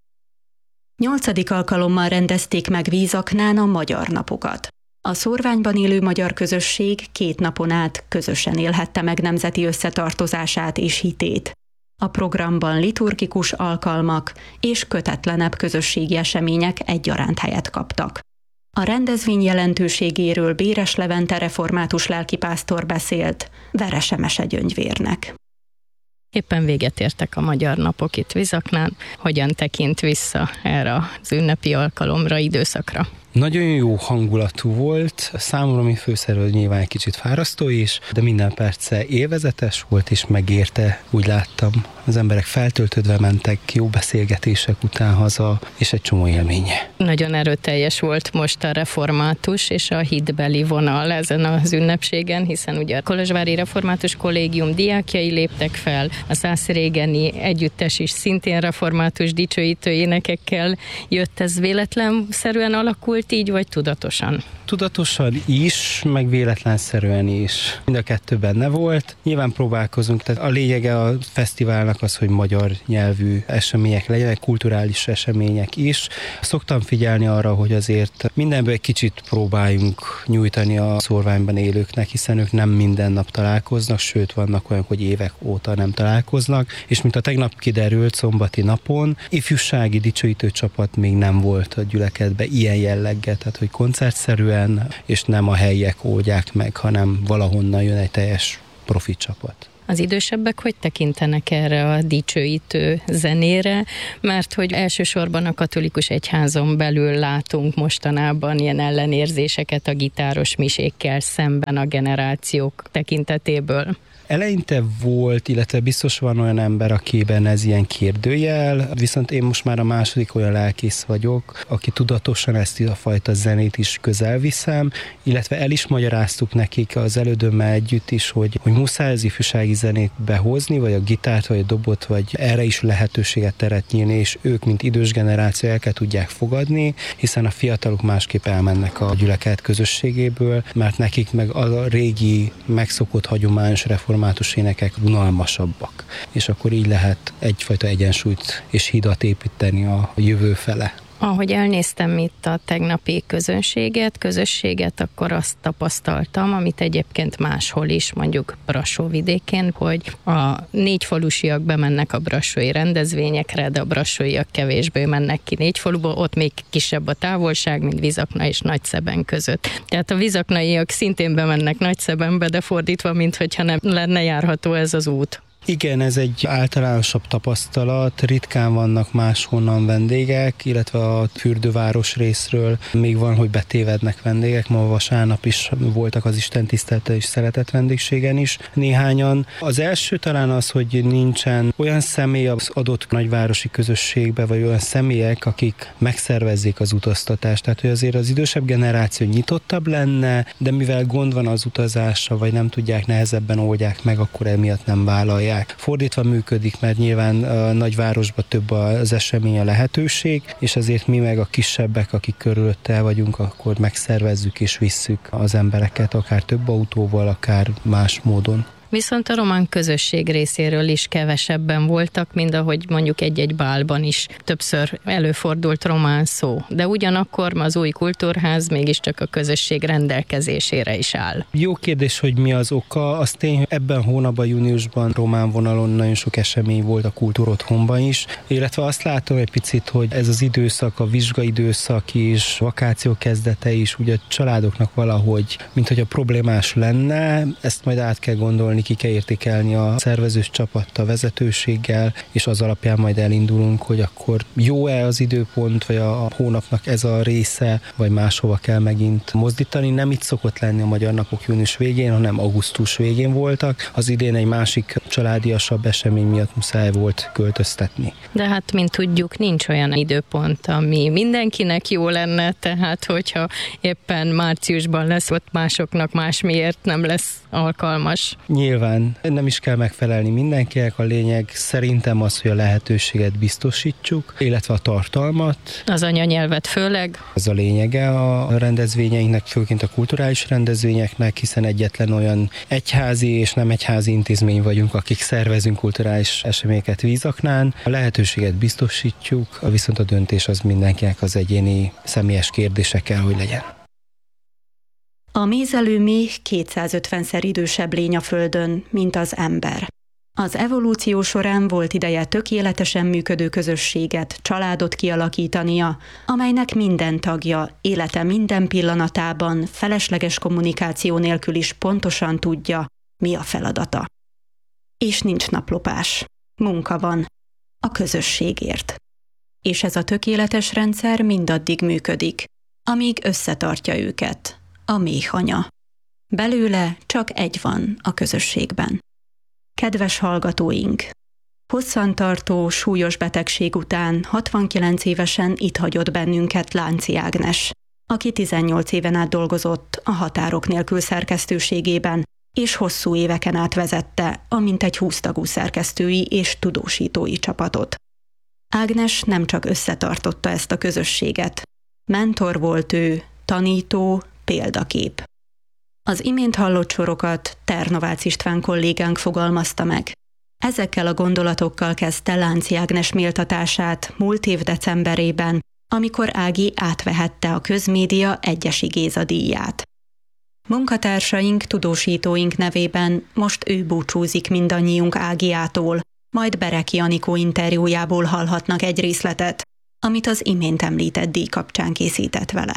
Nyolcadik alkalommal rendezték meg Vízaknán a Magyar Napokat. A szórványban élő magyar közösség két napon át közösen élhette meg nemzeti összetartozását és hitét. A programban liturgikus alkalmak és kötetlenebb közösségi események egyaránt helyet kaptak. A rendezvény jelentőségéről Béres Levente református lelkipásztor beszélt Verese Mesegyöngyvérnek. Éppen véget értek a Magyar Napok itt Vízaknán. Hogyan tekint vissza erre az ünnepi alkalomra, időszakra? Nagyon jó hangulatú volt, számomra, mint főszervező nyilván egy kicsit fárasztó is, de minden perce élvezetes volt és megérte, úgy láttam. Az emberek feltöltődve mentek, jó beszélgetések után haza, és egy csomó élménye. Nagyon erőteljes volt most a református és a hitbeli vonal ezen az ünnepségen, hiszen ugye a Kolozsvári Református Kollégium diákjai léptek fel, a Szászrégeni együttes is szintén református dicsőítő énekekkel jött. Ez véletlenszerűen alakult így, vagy tudatosan? Tudatosan is, meg véletlenszerűen is. Mind a kettő benne volt. Nyilván próbálkozunk, tehát a lényege a fesztiválnak az, hogy magyar nyelvű események legyenek, kulturális események is. Szoktam figyelni arra, hogy azért mindenből egy kicsit próbáljunk nyújtani a szórványban élőknek, hiszen ők nem minden nap találkoznak, sőt vannak olyanok, hogy évek óta nem találkoznak, és mint a tegnap kiderült szombati napon, ifjúsági dicsőítő csapat még nem volt a gyülekezetben ilyen jelleggel, tehát hogy koncertszerűen, és nem a helyiek oldják meg, hanem valahonnan jön egy teljes profi csapat. Az idősebbek hogy tekintenek erre a dicsőítő zenére, mert hogy elsősorban a katolikus egyházon belül látunk mostanában ilyen ellenérzéseket a gitáros misékkel szemben a generációk tekintetéből. Eleinte volt, illetve biztos van olyan ember, akiben ez ilyen kérdőjel, viszont én most már a második olyan lelkész vagyok, aki tudatosan ezt a fajta zenét is közel viszem, illetve el is magyaráztuk nekik az elődömmel együtt is, hogy, hogy muszáj az ifjúsági zenét behozni, vagy a gitárt, vagy a dobot, vagy erre is lehetőséget teret nyílni, és ők, mint idős generáció el kell tudják fogadni, hiszen a fiatalok másképp elmennek a gyülekezet közösségéből, mert nekik meg a régi, megszokott hagyományos református énekek unalmasabbak. És akkor így lehet egyfajta egyensúlyt és hidat építeni a jövő fele. Ahogy elnéztem itt a tegnapi közönséget, közösséget, akkor azt tapasztaltam, amit egyébként máshol is, mondjuk Brassóvidékén, hogy a négyfalusiak bemennek a brassói rendezvényekre, de a brassóiak kevésbé mennek ki Négyfaluba, ott még kisebb a távolság, mint Vizakna és Nagyszeben között. Tehát a vizaknaiak szintén bemennek Nagyszebenbe, de fordítva, minthogyha nem lenne járható ez az út. Igen, ez egy általánosabb tapasztalat, ritkán vannak máshonnan vendégek, illetve a fürdőváros részről még van, hogy betévednek vendégek, ma vasárnap is voltak az Isten tisztelete és szeretett vendégségen is néhányan. Az első talán az, hogy nincsen olyan személy az adott nagyvárosi közösségbe, vagy olyan személyek, akik megszervezzék az utaztatást, tehát hogy azért az idősebb generáció nyitottabb lenne, de mivel gond van az utazásra, vagy nem tudják, nehezebben oldják meg, akkor emiatt nem vállalják. Fordítva működik, mert nyilván a nagyvárosban több az esemény, a lehetőség, és azért mi meg a kisebbek, akik körülötte vagyunk, akkor megszervezzük és visszük az embereket, akár több autóval, akár más módon. Viszont a román közösség részéről is kevesebben voltak, mint ahogy mondjuk egy-egy bálban is többször előfordult román szó. De ugyanakkor az új kultúrház mégiscsak a közösség rendelkezésére is áll. Jó kérdés, hogy mi az oka. Az tény, hogy ebben hónapban, júniusban román vonalon nagyon sok esemény volt a kultúrotthonban is, illetve azt látom egy picit, hogy ez az időszak, a vizsgaidőszak is, vakáció kezdete is, ugye a családoknak valahogy, mint hogy a problémás lenne, ezt majd át kell gondolni, ki kell értékelni a szervezős csapattal, vezetőséggel, és az alapján majd elindulunk, hogy akkor jó-e az időpont, vagy a hónapnak ez a része, vagy máshova kell megint mozdítani. Nem itt szokott lenni a Magyar Napok június végén, hanem augusztus végén voltak. Az idén egy másik családiasabb esemény miatt muszáj volt költöztetni. De hát, mint tudjuk, nincs olyan időpont, ami mindenkinek jó lenne, tehát hogyha éppen márciusban lesz, ott másoknak más miért nem lesz alkalmas. Nyilván nem is kell megfelelni mindenkinek, a lényeg szerintem az, hogy a lehetőséget biztosítsuk, illetve a tartalmat. Az anyanyelvet főleg. Ez a lényege a rendezvényeinknek, főként a kulturális rendezvényeknek, hiszen egyetlen olyan egyházi és nem egyházi intézmény vagyunk, akik szervezünk kulturális eseményeket Vízaknán. A lehetőséget biztosítjuk, viszont a döntés az mindenkinek az egyéni személyes kérdése kell, hogy legyen. A mézelőméh kétszázötvenszer idősebb lény a Földön, mint az ember. Az evolúció során volt ideje tökéletesen működő közösséget, családot kialakítania, amelynek minden tagja élete minden pillanatában felesleges kommunikáció nélkül is pontosan tudja, mi a feladata. És nincs naplopás. Munka van. A közösségért. És ez a tökéletes rendszer mindaddig működik, amíg összetartja őket, a méhanya. Belőle csak egy van a közösségben. Kedves hallgatóink! Hosszantartó, súlyos betegség után hatvankilenc évesen itt hagyott bennünket Lánci Ágnes, aki tizennyolc éven át dolgozott a Határok nélkül szerkesztőségében, és hosszú éveken át vezette a mintegy húsz tagú szerkesztői és tudósítói csapatot. Ágnes nem csak összetartotta ezt a közösséget. Mentor volt ő, tanító, példakép. Az imént hallott sorokat Ternovácz István kollégánk fogalmazta meg. Ezekkel a gondolatokkal kezdte Lánci Ágnes méltatását múlt év decemberében, amikor Ági átvehette a Közmédia Egyesi Géza díját. Munkatársaink, tudósítóink nevében most ő búcsúzik mindannyiunk Ágiától, majd Bereki Anikó interjújából hallhatnak egy részletet, amit az imént említett díj kapcsán készített vele.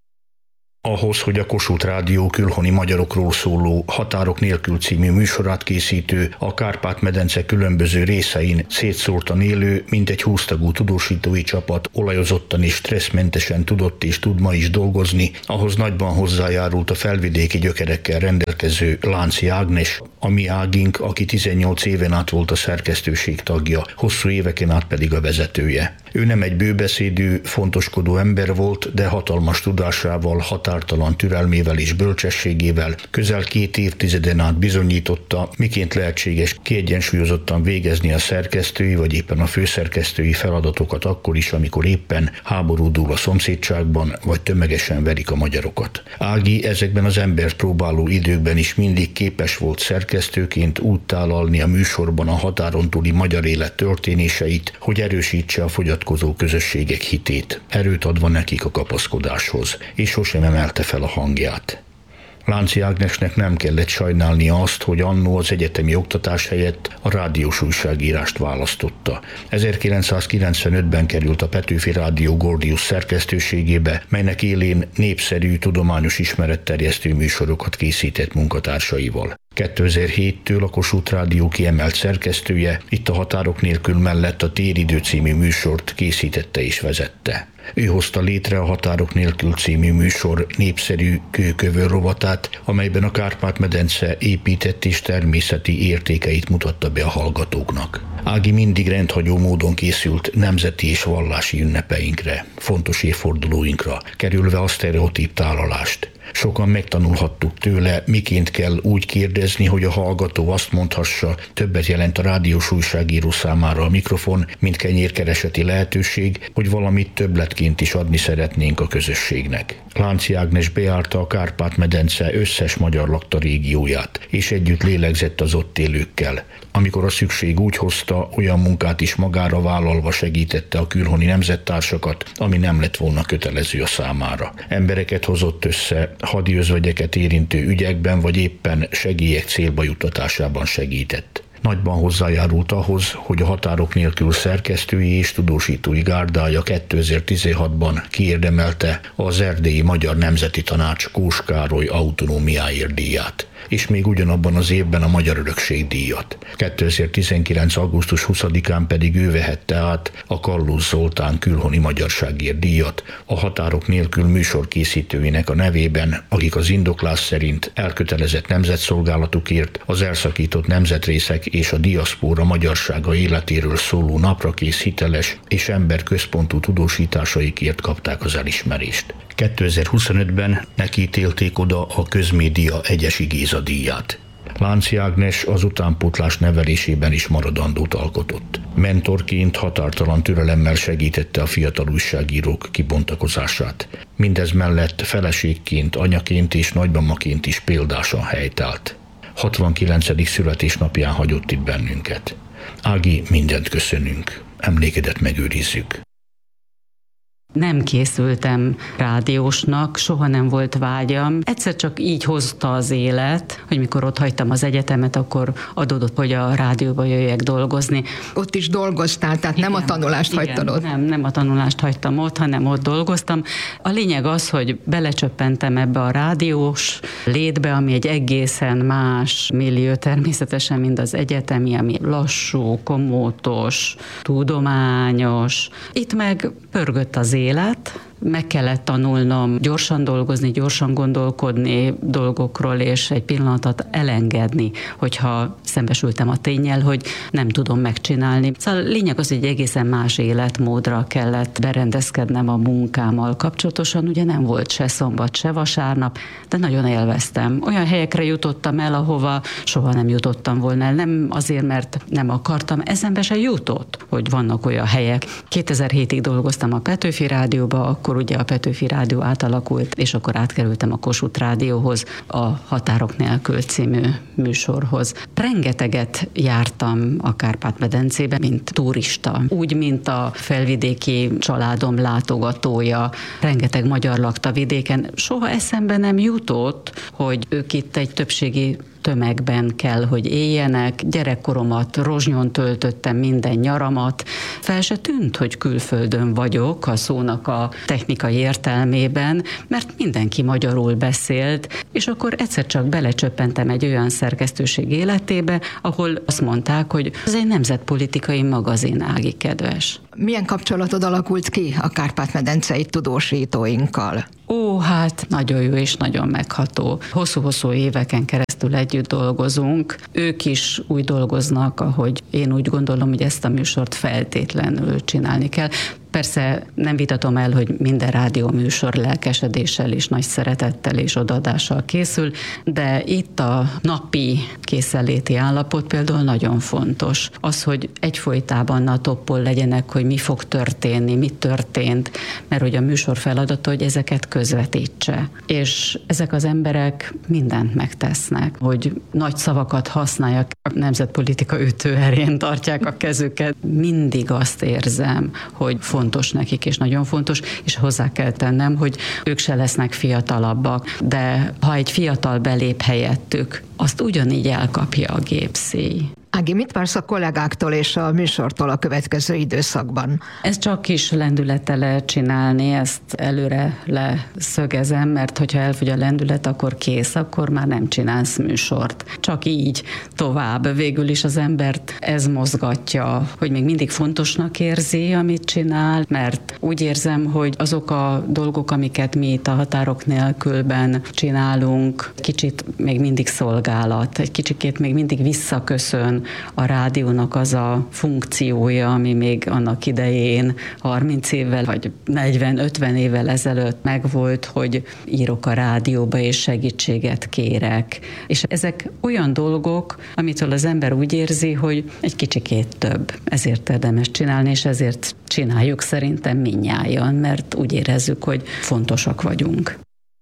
Ahhoz, hogy a Kossuth Rádió külhoni magyarokról szóló Határok nélkül című műsorát készítő, a Kárpát-medence különböző részein szétszórtan élő, mintegy húsz tagú tudósítói csapat olajozottan és stresszmentesen tudott és tud ma is dolgozni, ahhoz nagyban hozzájárult a felvidéki gyökerekkel rendelkező Lánci Ágnes, a mi Ágink, aki tizennyolc éven át volt a szerkesztőség tagja, hosszú éveken át pedig a vezetője. Ő nem egy bőbeszédű, fontoskodó ember volt, de hatalmas tudásával, határtalan türelmével és bölcsességével közel két évtizeden át bizonyította, miként lehetséges kiegyensúlyozottan végezni a szerkesztői vagy éppen a főszerkesztői feladatokat akkor is, amikor éppen háború dúl a szomszédságban, vagy tömegesen verik a magyarokat. Ági ezekben az embert próbáló időkben is mindig képes volt szerkesztőként úgy tálalni a műsorban a határon túli magyar élet történéseit, hogy erősítse a fogyatkozó közösségek hitét, erőt adva nekik a kapaszkodáshoz, és sosem emelte fel a hangját. Lánci Ágnesnek nem kellett sajnálnia azt, hogy annó az egyetemi oktatás helyett a rádiós újságírást választotta. ezerkilencszázkilencvenötben került a Petőfi Rádió Gordius szerkesztőségébe, melynek élén népszerű, tudományos ismeretterjesztő műsorokat készített munkatársaival. kétezer-héttől a Kossuth Rádió kiemelt szerkesztője, itt a Határok nélkül mellett a Téridő című műsort készítette és vezette. Ő hozta létre a Határok nélkül című műsor népszerű kőkövő rovatát, amelyben a Kárpát-medence épített és természeti értékeit mutatta be a hallgatóknak. Ági mindig rendhagyó módon készült nemzeti és vallási ünnepeinkre, fontos évfordulóinkra, kerülve a sztereotíp tálalást. Sokan megtanulhattuk tőle, miként kell úgy kérdezni, hogy a hallgató azt mondhassa, többet jelent a rádiós újságíró számára a mikrofon, mint kenyérkereseti lehetőség, hogy valamit többletként is adni szeretnénk a közösségnek. Lánci Ágnes beárta a Kárpát-medence összes magyar lakta régióját, és együtt lélegzett az ott élőkkel. Amikor a szükség úgy hozta, olyan munkát is magára vállalva segítette a külhoni nemzettársakat, ami nem lett volna kötelező a számára. Embereket hozott össze, hadi özvegyeket érintő ügyekben, vagy éppen segélyek célba juttatásában segített. Nagyban hozzájárult ahhoz, hogy a Határok nélkül szerkesztői és tudósítói gárdája kétezer-tizenhatban kiérdemelte az Erdélyi Magyar Nemzeti Tanács Kós Károly autonómiáért díját, és még ugyanabban az évben a Magyar Örökség díjat. kétezer-tizenkilenc. augusztus huszadikán pedig ő vehette át a Kallusz Zoltán külhoni magyarságért díjat a Határok nélkül műsorkészítőinek a nevében, akik az indoklás szerint elkötelezett nemzetszolgálatukért, az elszakított nemzetrészek és a diaszpóra magyarsága életéről szóló naprakész hiteles és emberközpontú tudósításaikért kapták az elismerést. kétezer-huszonötben neki ítélték oda a Közmédia Egyesi Géza díját. Lánci Ágnes az utánpótlás nevelésében is maradandót alkotott. Mentorként határtalan türelemmel segítette a fiatal újságírók kibontakozását. Mindez mellett feleségként, anyaként és nagymamaként is példásan helytált. hatvankilencedik születésnapján hagyott itt bennünket. Ági, mindent köszönünk, emlékedet megőrizzük. Nem készültem rádiósnak, soha nem volt vágyam. Egyszer csak így hozta az élet, hogy mikor ott hagytam az egyetemet, akkor adódott, hogy a rádióba jöjjek dolgozni. Ott is dolgoztál, tehát igen, nem a tanulást igen, hagytad ott? Nem, nem a tanulást hagytam ott, hanem ott dolgoztam. A lényeg az, hogy belecsöppentem ebbe a rádiós létbe, ami egy egészen más millió természetesen, mint az egyetemi, ami lassú, komótos, tudományos. Itt meg pörgött az élet, meg kellett tanulnom gyorsan dolgozni, gyorsan gondolkodni dolgokról, és egy pillanatot elengedni, hogyha szembesültem a ténnyel, hogy nem tudom megcsinálni. Szóval lényeg az, hogy egészen más életmódra kellett berendezkednem a munkámmal kapcsolatosan, ugye nem volt se szombat, se vasárnap, de nagyon élveztem. Olyan helyekre jutottam el, ahova soha nem jutottam volna el. Nem azért, mert nem akartam, eszembe se jutott, hogy vannak olyan helyek. kétezer-hétig dolgoztam a Petőfi Rádióba, akkor ugye a Petőfi Rádió átalakult, és akkor átkerültem a Kossuth Rádióhoz, a Határok nélkül című műsorhoz. Rengeteget jártam a Kárpát-medencébe, mint turista. Úgy, mint a felvidéki családom látogatója. Rengeteg magyar lakta vidéken. Soha eszembe nem jutott, hogy ők itt egy többségi tömegben kell, hogy éljenek. Gyerekkoromat Rozsnyon töltöttem, minden nyaramat. Fel se tűnt, hogy külföldön vagyok a szónak a technikai értelmében, mert mindenki magyarul beszélt, és akkor egyszer csak belecsöppentem egy olyan szerkesztőség életébe, ahol azt mondták, hogy ez egy nemzetpolitikai magazin, Ági kedves. Milyen kapcsolatod alakult ki a kárpát-medencei tudósítóinkkal? Ó, hát nagyon jó és nagyon megható. Hosszú-hosszú éveken keresztül együtt dolgozunk. Ők is úgy dolgoznak, ahogy én úgy gondolom, hogy ezt a műsort feltétlenül csinálni kell. Persze nem vitatom el, hogy minden rádióműsor lelkesedéssel és nagy szeretettel és odaadással készül, de itt a napi készenléti állapot például nagyon fontos. Az, hogy egyfolytában a toppon legyenek, hogy mi fog történni, mi történt, mert hogy a műsor feladata, hogy ezeket közvetítse. És ezek az emberek mindent megtesznek, hogy nagy szavakat használják, a nemzetpolitika ütőerén tartják a kezüket. Mindig azt érzem, hogy fontos nekik, és nagyon fontos, és hozzá kell tennem, hogy ők se lesznek fiatalabbak, de ha egy fiatal belép helyettük, azt ugyanígy elkapja a gépszíj. Ági, mit vársz a kollégáktól és a műsortól a következő időszakban? Ez csak kis lendülettel lehet csinálni, ezt előre leszögezem, mert hogyha elfogy a lendület, akkor kész, akkor már nem csinálsz műsort. Csak így tovább. Végül is az embert ez mozgatja, hogy még mindig fontosnak érzi, amit csinál, mert úgy érzem, hogy azok a dolgok, amiket mi itt a Határok nélkülben csinálunk, kicsit még mindig szolgálat, egy kicsikét még mindig visszaköszön a rádiónak az a funkciója, ami még annak idején harminc évvel, vagy negyven-ötven évvel ezelőtt megvolt, hogy írok a rádióba és segítséget kérek. És ezek olyan dolgok, amitől az ember úgy érzi, hogy egy kicsikét több. Ezért érdemes csinálni, és ezért csináljuk szerintem mindnyájan, mert úgy érezzük, hogy fontosak vagyunk.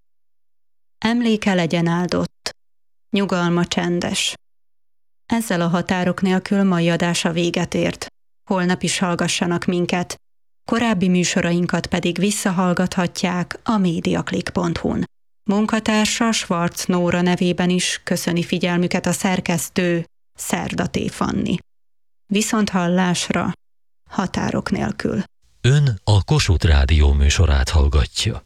Emléke legyen áldott. Nyugalma csendes. Ezzel a Határok nélkül mai adása véget ért. Holnap is hallgassanak minket. Korábbi műsorainkat pedig visszahallgathatják a mediaclick pont hu-n. Munkatársa Schwarz Nóra nevében is köszöni figyelmüket a szerkesztő Szerdaté Fanni. Viszont hallásra, Határok nélkül. Ön a Kossuth Rádió műsorát hallgatja.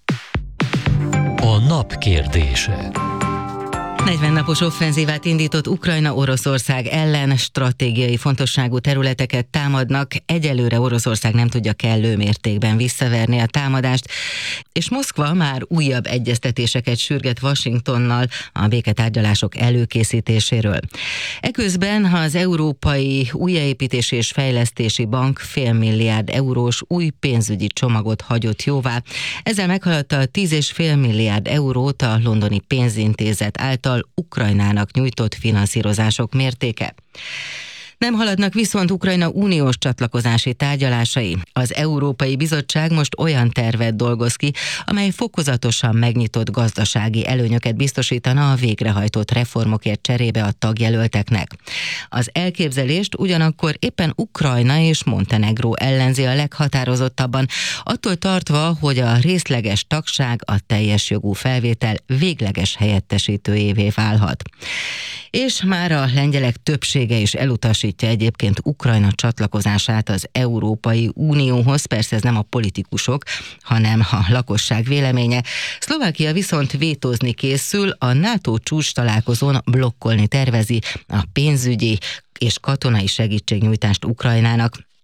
A nap kérdése. negyven napos offenzívát indított Ukrajna Oroszország ellen, stratégiai fontosságú területeket támadnak, egyelőre Oroszország nem tudja kellő mértékben visszaverni a támadást, és Moszkva már újabb egyeztetéseket sürget Washingtonnal a béketárgyalások előkészítéséről. Eközben az Európai Újjáépítési és Fejlesztési Bank félmilliárd eurós új pénzügyi csomagot hagyott jóvá. Ezzel meghaladta a tíz egész öt milliárd eurót a londoni pénzintézet által Ukrajnának nyújtott finanszírozások mértéke. Nem haladnak viszont Ukrajna uniós csatlakozási tárgyalásai. Az Európai Bizottság most olyan tervet dolgoz ki, amely fokozatosan megnyitott gazdasági előnyöket biztosítana a végrehajtott reformokért cserébe a tagjelölteknek. Az elképzelést ugyanakkor éppen Ukrajna és Montenegró ellenzi a leghatározottabban, attól tartva, hogy a részleges tagság a teljes jogú felvétel végleges helyettesítőjévé válhat. És már a lengyelek többsége is elutasítja egyébként Ukrajna csatlakozását az Európai Unióhoz, persze ez nem a politikusok, hanem a lakosság véleménye. Szlovákia viszont vétózni készül, a NATO csúcs találkozón blokkolni tervezi a pénzügyi és katonai segítségnyújtást Ukrajnának.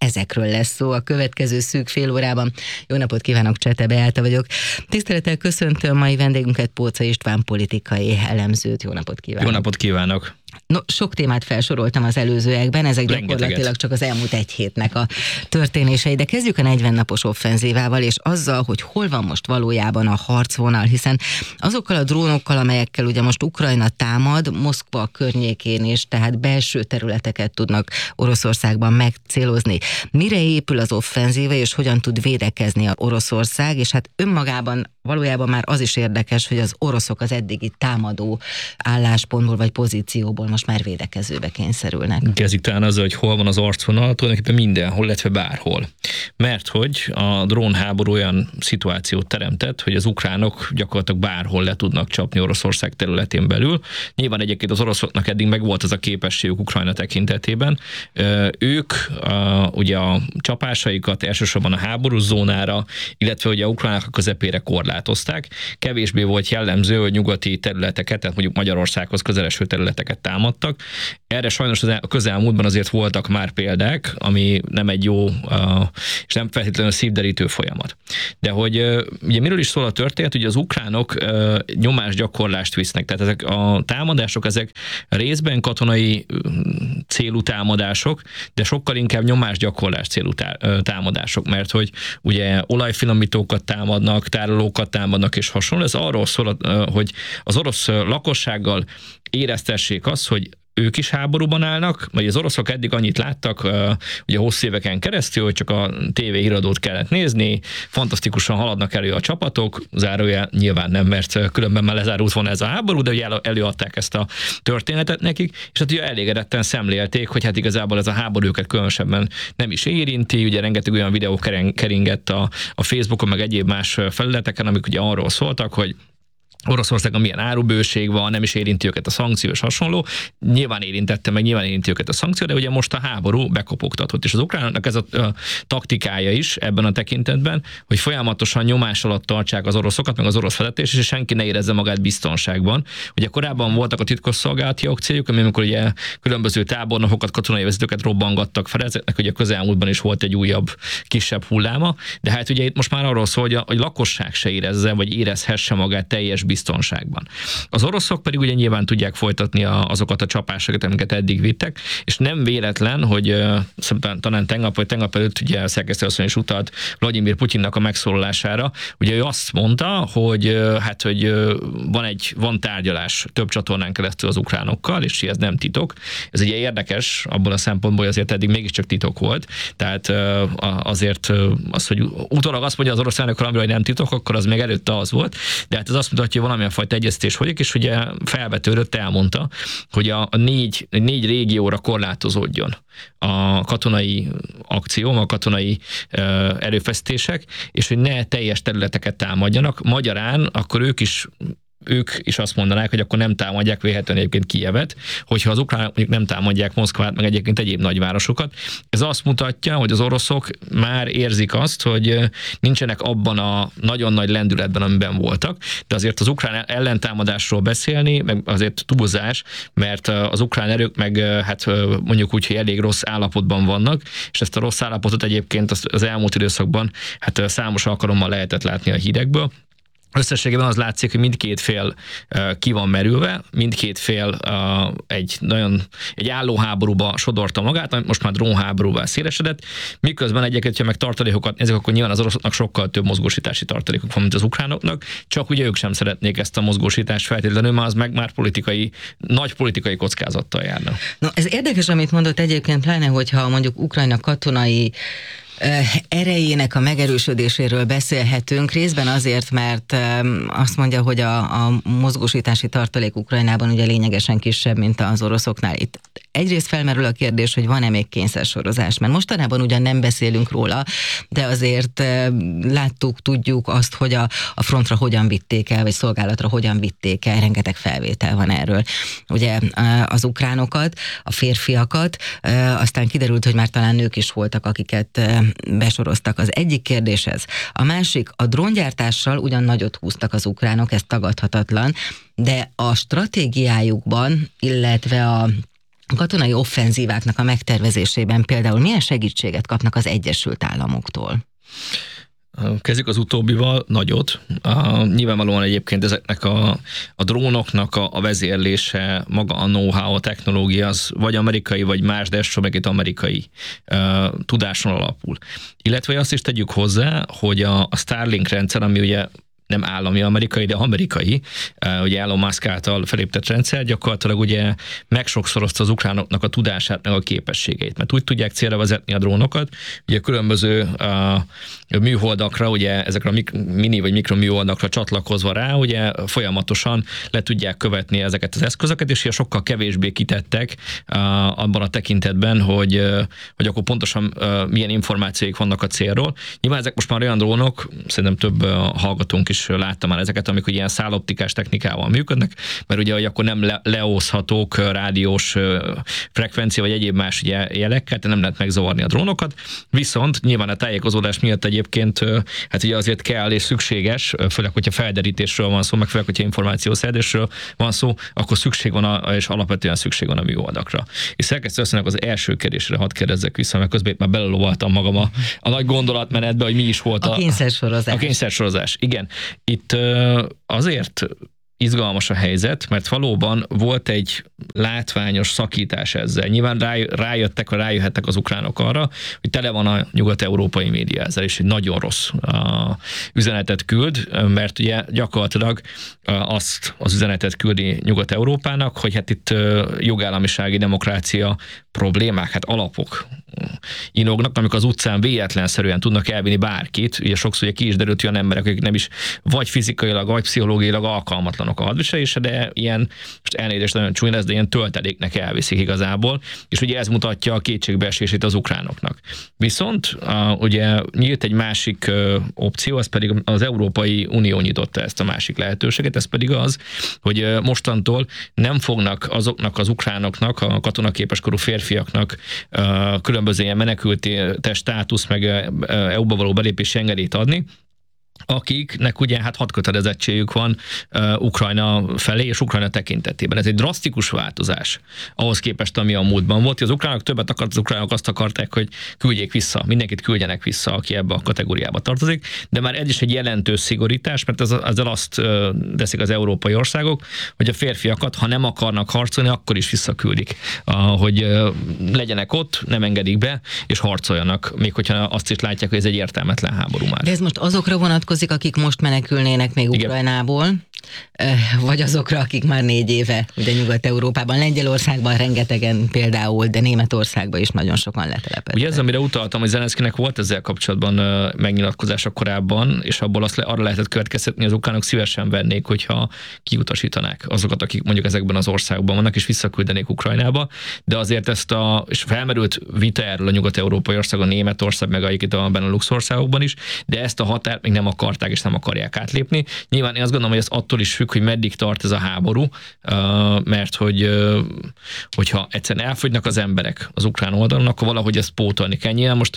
ezekről lesz szó a következő szűk fél órában. Jó napot kívánok, Csete Beáta vagyok. Tisztelettel köszöntöm mai vendégünket, Póczay István politikai elemzőt. Jó napot kívánok. Jó napot kívánok. No, sok témát felsoroltam az előzőekben, ezek Rengeteget. Gyakorlatilag csak az elmúlt egy hétnek a történései, de kezdjük a negyven napos offenzívával, és azzal, hogy hol van most valójában a harcvonal, hiszen azokkal a drónokkal, amelyekkel ugye most Ukrajna támad, Moszkva környékén is, tehát belső területeket tudnak Oroszországban megcélozni. Mire épül az offenzíva, és hogyan tud védekezni a Oroszország, és hát önmagában valójában már az is érdekes, hogy az oroszok az eddigi támadó álláspontból vagy pozícióból most már védekezőbe kényszerülnek. Kezdjük talán azzal, hogy hol van az arcvonal, tulajdonképpen mindenhol, illetve bárhol. Mert hogy a drónháború olyan szituációt teremtett, hogy az ukránok gyakorlatilag bárhol le tudnak csapni Oroszország területén belül. Nyilván egyébként az oroszoknak eddig megvolt az a képességük Ukrajna tekintetében. Ők ugye a csapásaikat elsősorban a háborús zónára, illetve ugye a ukránok a közepére korlátozták. Kevésbé volt jellemző, hogy nyugati területeket, tehát mondjuk Magyarországhoz közeleső területeket támadtak. Erre sajnos a közelmúltban azért voltak már példák, ami nem egy jó és nem feltétlenül szívderítő folyamat. De hogy ugye miről is szól a történet, ugye az ukránok nyomásgyakorlást visznek, tehát ezek a támadások, ezek részben katonai célú támadások, de sokkal inkább nyomásgyakorlás célú támadások, mert hogy ugye olajfinomítókat támadnak, tárolókat támadnak és hasonló. Ez arról szól, hogy az orosz lakossággal éreztessék azt, hogy ők is háborúban állnak, vagy az oroszok eddig annyit láttak, ugye hosszú éveken keresztül, hogy csak a tévéhíradót kellett nézni, fantasztikusan haladnak elő a csapatok, zárójel nyilván nem, mert különben már lezárult volna ez a háború, de ugye előadták ezt a történetet nekik, és hát ugye elégedetten szemlélték, hogy hát igazából ez a háború őket különösebben nem is érinti, ugye rengeteg olyan videó keringett a, a Facebookon, meg egyéb más felületeken, amik ugye arról szóltak, hogy Oroszországon milyen árubőség van, nem is érinti őket a szankció és hasonló. Nyilván érintette, meg nyilván érinti őket a szankció, de ugye most a háború bekopogtatott. És az ukránoknak ez a, a taktikája is ebben a tekintetben, hogy folyamatosan nyomás alatt tartsák az oroszokat, meg az orosz vezetés, és senki ne érezze magát biztonságban. Ugye korábban voltak a titkosszolgálati akciók, amikor ugye különböző tábornokokat, katonai vezetőket robbangattak fel, ezeknek ugye közelmúltban is volt egy újabb, kisebb hulláma, de hát ugye itt most már arról szól, hogy a, hogy lakosság se érezze, vagy érezhesse magát teljes biztonságban. Az oroszok pedig ugye nyilván tudják folytatni a, azokat a csapásokat, amiket eddig vittek, és nem véletlen, hogy uh, talán tegnap vagy tegnap előtt ugye a szerkesztőasszony is utalt Vladimir Putyinnak a megszólalására, ugye ő azt mondta, hogy uh, hát, hogy uh, van egy van tárgyalás több csatornán keresztül az ukránokkal, és ez nem titok. Ez ugye érdekes abból a szempontból, hogy azért eddig mégiscsak titok volt. Tehát uh, azért uh, az, hogy utólag azt mondja az orosz elnök valamire, hogy nem titok, akkor az még előtte az volt, de hát ez azt mutatja, valamilyen fajta egyeztetés folyik, és ugye felvetődött, elmondta, hogy a négy, négy régióra korlátozódjon a katonai akció, a katonai erőfeszítések, és hogy ne teljes területeket támadjanak. Magyarán akkor ők is ők is azt mondanák, hogy akkor nem támadják véletlenül egyébként Kijevet, hogyha az ukránok mondjuk nem támadják Moszkvát, meg egyébként egyéb nagyvárosokat. Ez azt mutatja, hogy az oroszok már érzik azt, hogy nincsenek abban a nagyon nagy lendületben, amiben voltak, de azért az ukrán ellentámadásról beszélni, meg azért túlzás, mert az ukrán erők meg hát mondjuk úgy, hogy elég rossz állapotban vannak, és ezt a rossz állapotot egyébként az elmúlt időszakban hát számos alkalommal lehetett látni a hírekből. Összességében az látszik, hogy mindkét fél uh, ki van merülve, mindkét fél uh, egy nagyon egy álló háborúba sodorta magát, amit most már drónháborúvá szélesedett, miközben egyébként, ha meg tartalékokat nézzük, akkor nyilván az oroszoknak sokkal több mozgósítási tartalékok van, mint az ukránoknak, csak ugye ők sem szeretnék ezt a mozgósítást feltétlenül, mert az meg már politikai, nagy politikai kockázattal járna. No, ez érdekes, amit mondott egyébként, pláne, hogyha mondjuk Ukrajna katonai erejének a megerősödéséről beszélhetünk, részben azért, mert azt mondja, hogy a, a mozgósítási tartalék Ukrajnában ugye lényegesen kisebb, mint az oroszoknál. Itt egyrészt felmerül a kérdés, hogy van-e még kényszersorozás, mert mostanában ugyan nem beszélünk róla, de azért láttuk, tudjuk azt, hogy a, a frontra hogyan vitték el, vagy szolgálatra hogyan vitték el, rengeteg felvétel van erről. Ugye az ukránokat, a férfiakat, aztán kiderült, hogy már talán nők is voltak, akiket besoroztak. Az egyik kérdés ez. A másik, a dróngyártással ugyan nagyot húztak az ukránok, ez tagadhatatlan, de a stratégiájukban, illetve a A katonai offenzíváknak a megtervezésében például milyen segítséget kapnak az Egyesült Államoktól? Kezdjük az utóbbival, nagyot. Uh, nyilvánvalóan egyébként ezeknek a, a drónoknak a, a vezérlése, maga a know-how, a technológia az vagy amerikai, vagy más, de ez meg egy amerikai uh, tudáson alapul. Illetve azt is tegyük hozzá, hogy a, a Starlink rendszer, ami ugye nem állami amerikai, de amerikai, ugye Elon Musk által felépített rendszer, gyakorlatilag ugye megsokszorozta az ukránoknak a tudását, meg a képességeit, mert úgy tudják célra vezetni a drónokat, ugye különböző uh, műholdakra, ugye ezekre a mik- mini vagy mikroműholdakra csatlakozva rá, ugye folyamatosan le tudják követni ezeket az eszközöket, és ugye sokkal kevésbé kitettek uh, abban a tekintetben, hogy, uh, hogy akkor pontosan uh, milyen információik vannak a célról. Nyilván ezek most már olyan drónok, szerintem több uh, hallgatónk is láttam már ezeket, amikor ilyen száloptikás technikával működnek, mert ugye hogy akkor nem le- leoszhatók rádiós frekvencia vagy egyéb más ugye, jelekkel, tehát nem lehet megzavarni a drónokat, viszont nyilván a tájékozódás miatt egyébként hát ugye azért kell és szükséges, főleg, hogyha felderítésről van szó, meg főleg, hogyha információszerzésről van szó, akkor szükség van, a, és alapvetően szükség van a műholdakra. És szerkesztő asszonynak az első kérdésre hadd kérdezzek vissza, mert közben már belelovaltam magam a, a nagy gondolatmenetbe, hogy mi is volt a, a kényszersorozás. A kényszersorozás, igen. Itt azért izgalmas a helyzet, mert valóban volt egy látványos szakítás ezzel. Nyilván rájöttek, vagy rájöhettek az ukránok arra, hogy tele van a nyugat-európai média ezzel, és egy nagyon rossz a, üzenetet küld, mert ugye gyakorlatilag azt az üzenetet küldi Nyugat-Európának, hogy hát itt jogállamisági demokrácia problémák, hát alapok inognak, amikor az utcán véletlenszerűen tudnak elvinni bárkit, ugye sokszor ugye ki is derült olyan emberek, akik nem is vagy fizikailag, vagy pszichológiailag alkalmatlanok a hadviselésre, de ilyen, most elnézést nagyon csúnya lesz, de ilyen tölteléknek elviszik igazából, és ugye ez mutatja a kétségbeesését az ukránoknak. Viszont a, ugye nyílt egy másik ö, opció, ez pedig az Európai Unió nyitotta ezt a másik lehetőséget, ez pedig az, hogy ö, mostantól nem fognak azoknak az ukránoknak, a katonaképeskorú férfiaknak ö, különböző ilyen menekülti státusz, meg é u-ba való belépési engedélyt adni, akiknek ugye hát hadkötelezettségük van uh, Ukrajna felé és Ukrajna tekintetében. Ez egy drasztikus változás ahhoz képest, ami a múltban volt. Az ukránok többet akart, az ukránok azt akarták, hogy küldjék vissza, mindenkit küldjenek vissza, aki ebbe a kategóriába tartozik, de már ez is egy jelentős szigorítás, mert az, ezzel azt uh, teszik az európai országok, hogy a férfiakat, ha nem akarnak harcolni, akkor is visszaküldik, uh, hogy uh, legyenek ott, nem engedik be, és harcoljanak, még hogyha azt is látják, hogy ez egy értelmetlen háború már. De ez most azokra vonatkozik, akik most menekülnének még Igen. Ukrajnából, vagy azokra, akik már négy éve ugye Nyugat-Európában, Lengyelországban rengetegen például, de Németországban is nagyon sokan letelepedtek. Ugye ez, amire utaltam, hogy Zelenszkinek volt ezzel kapcsolatban megnyilatkozása korábban, és abból azt le, arra lehetett következtetni, hogy az ukránok szívesen vennék, hogyha kiutasítanák azokat, akik mondjuk ezekben az országban vannak, és visszaküldenék Ukrajnába, de azért ezt a, és felmerült vita erről a nyugat-európai országon, Németország, meg itt a Benelux országokban is, de ezt a határt még nem akarták, és nem akarják átlépni. Nyilván én azt gondolom, hogy ez attól is függ, hogy meddig tart ez a háború, mert hogy hogyha egyszerűen elfogynak az emberek az ukrán oldalon, akkor valahogy ezt pótolni kell. Nyilván most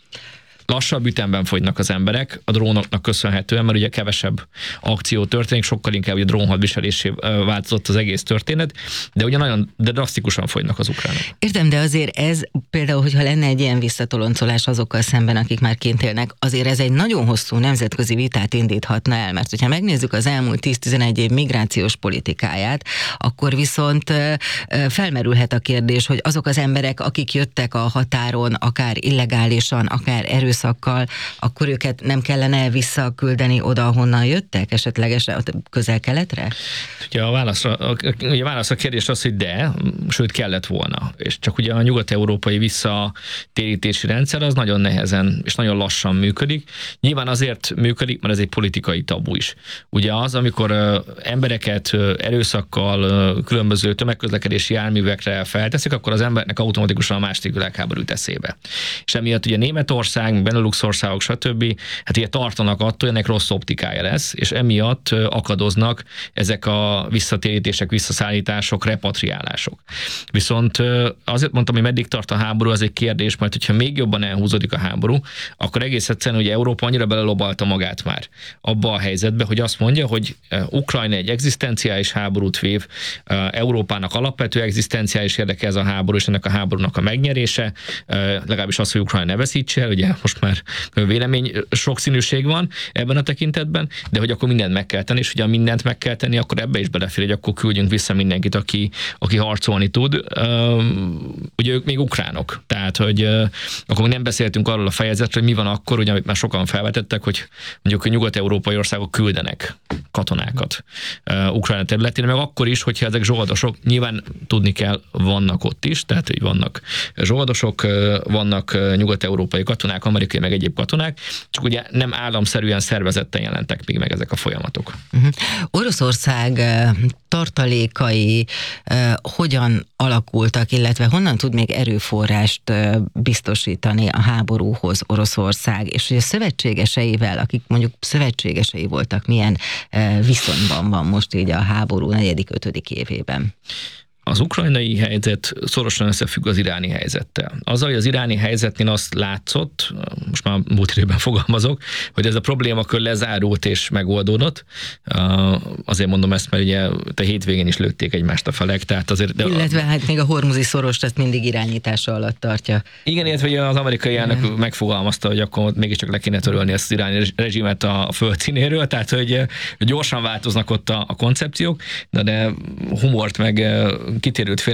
lassabb ütemben fogynak az emberek, a drónoknak köszönhetően, mert ugye kevesebb akció történik, sokkal inkább ugye drónhadviselésé változott az egész történet, de ugye nagyon, de drasztikusan fogynak az ukránok. Értem, de azért ez például, hogyha lenne egy ilyen visszatoloncolás azokkal szemben, akik már kint élnek, azért ez egy nagyon hosszú nemzetközi vitát indíthatna el, mert hogyha megnézzük az elmúlt tíz-tizenegy év migrációs politikáját, akkor viszont felmerülhet a kérdés, hogy azok az emberek, akik jöttek a határon, akár illegálisan, akár erős szakkal, akkor őket nem kellene visszaküldeni oda, ahonnan jöttek, esetlegesen közel-keletre? Ugye a válasz a, a, a válasz a kérdés az, hogy de, sőt kellett volna. És csak ugye a nyugat-európai visszatérítési rendszer az nagyon nehezen és nagyon lassan működik. Nyilván azért működik, mert ez egy politikai tabu is. Ugye az, amikor uh, embereket uh, erőszakkal, uh, különböző tömegközlekedési járművekre felteszik, akkor az embernek automatikusan a második világháború eszébe. És emiatt ugye Németország, Benelux országok, stb. Hát ugye tartanak attól, hogy ennek rossz optikája lesz, és emiatt akadoznak ezek a visszatérítések, visszaszállítások, repatriálások. Viszont azért mondtam, hogy meddig tart a háború, az egy kérdés, mert hogyha még jobban elhúzódik a háború, akkor egész egyszerűen, hogy Európa annyira belelobalta magát már abba a helyzetbe, hogy azt mondja, hogy Ukrajna egy egzisztenciális háborút vív, Európának alapvető egzisztenciális érdeke ez a háború, és ennek a háborúnak a megnyerése, legalábbis az, hogy Ukrajna ne veszítse el, ugye most már vélemény sokszínűség van ebben a tekintetben, de hogy akkor mindent meg kell tenni, és ugye mindent meg kell tenni, akkor ebbe is belefér, hogy akkor küldjünk vissza mindenkit, aki, aki harcolni tud. Ugye ők még ukránok, tehát hogy akkor nem beszéltünk arról a fejezetről, hogy mi van akkor, ugye amit már sokan felvetettek, hogy mondjuk a nyugat-európai országok küldenek katonákat Ukrajna területén, meg akkor is, hogyha ezek zsoldosok, nyilván tudni kell, vannak ott is, tehát hogy vannak zsoldosok, vannak nyugat-európai katonák, amerikai meg egyéb katonák, csak ugye nem államszerűen szervezetten jelentek még meg ezek a folyamatok. Uh-huh. Oroszország tartalékai uh, hogyan alakultak, illetve honnan tud még erőforrást uh, biztosítani a háborúhoz Oroszország, és hogy a szövetségeseivel, akik mondjuk szövetségesei voltak, milyen uh, viszonyban van most így a háború negyedik, ötödik évében? Az ukrajnai helyzet szorosan összefügg az iráni helyzettel. Azzal, hogy az iráni helyzetnél azt látszott, most már múlt időben fogalmazok, hogy ez a problémakör lezárult és megoldódott. Azért mondom ezt, mert ugye a hétvégén is lőtték egymást a felek, tehát azért... De illetve hát még a hormuzi szorost ezt mindig irányítása alatt tartja. Igen, illetve az amerikai elnök megfogalmazta, hogy akkor mégiscsak le kéne törölni ezt az iráni rezsimet a földszínéről, tehát hogy gyorsan változnak ott a, a koncepciók, de, de humort meg kitérült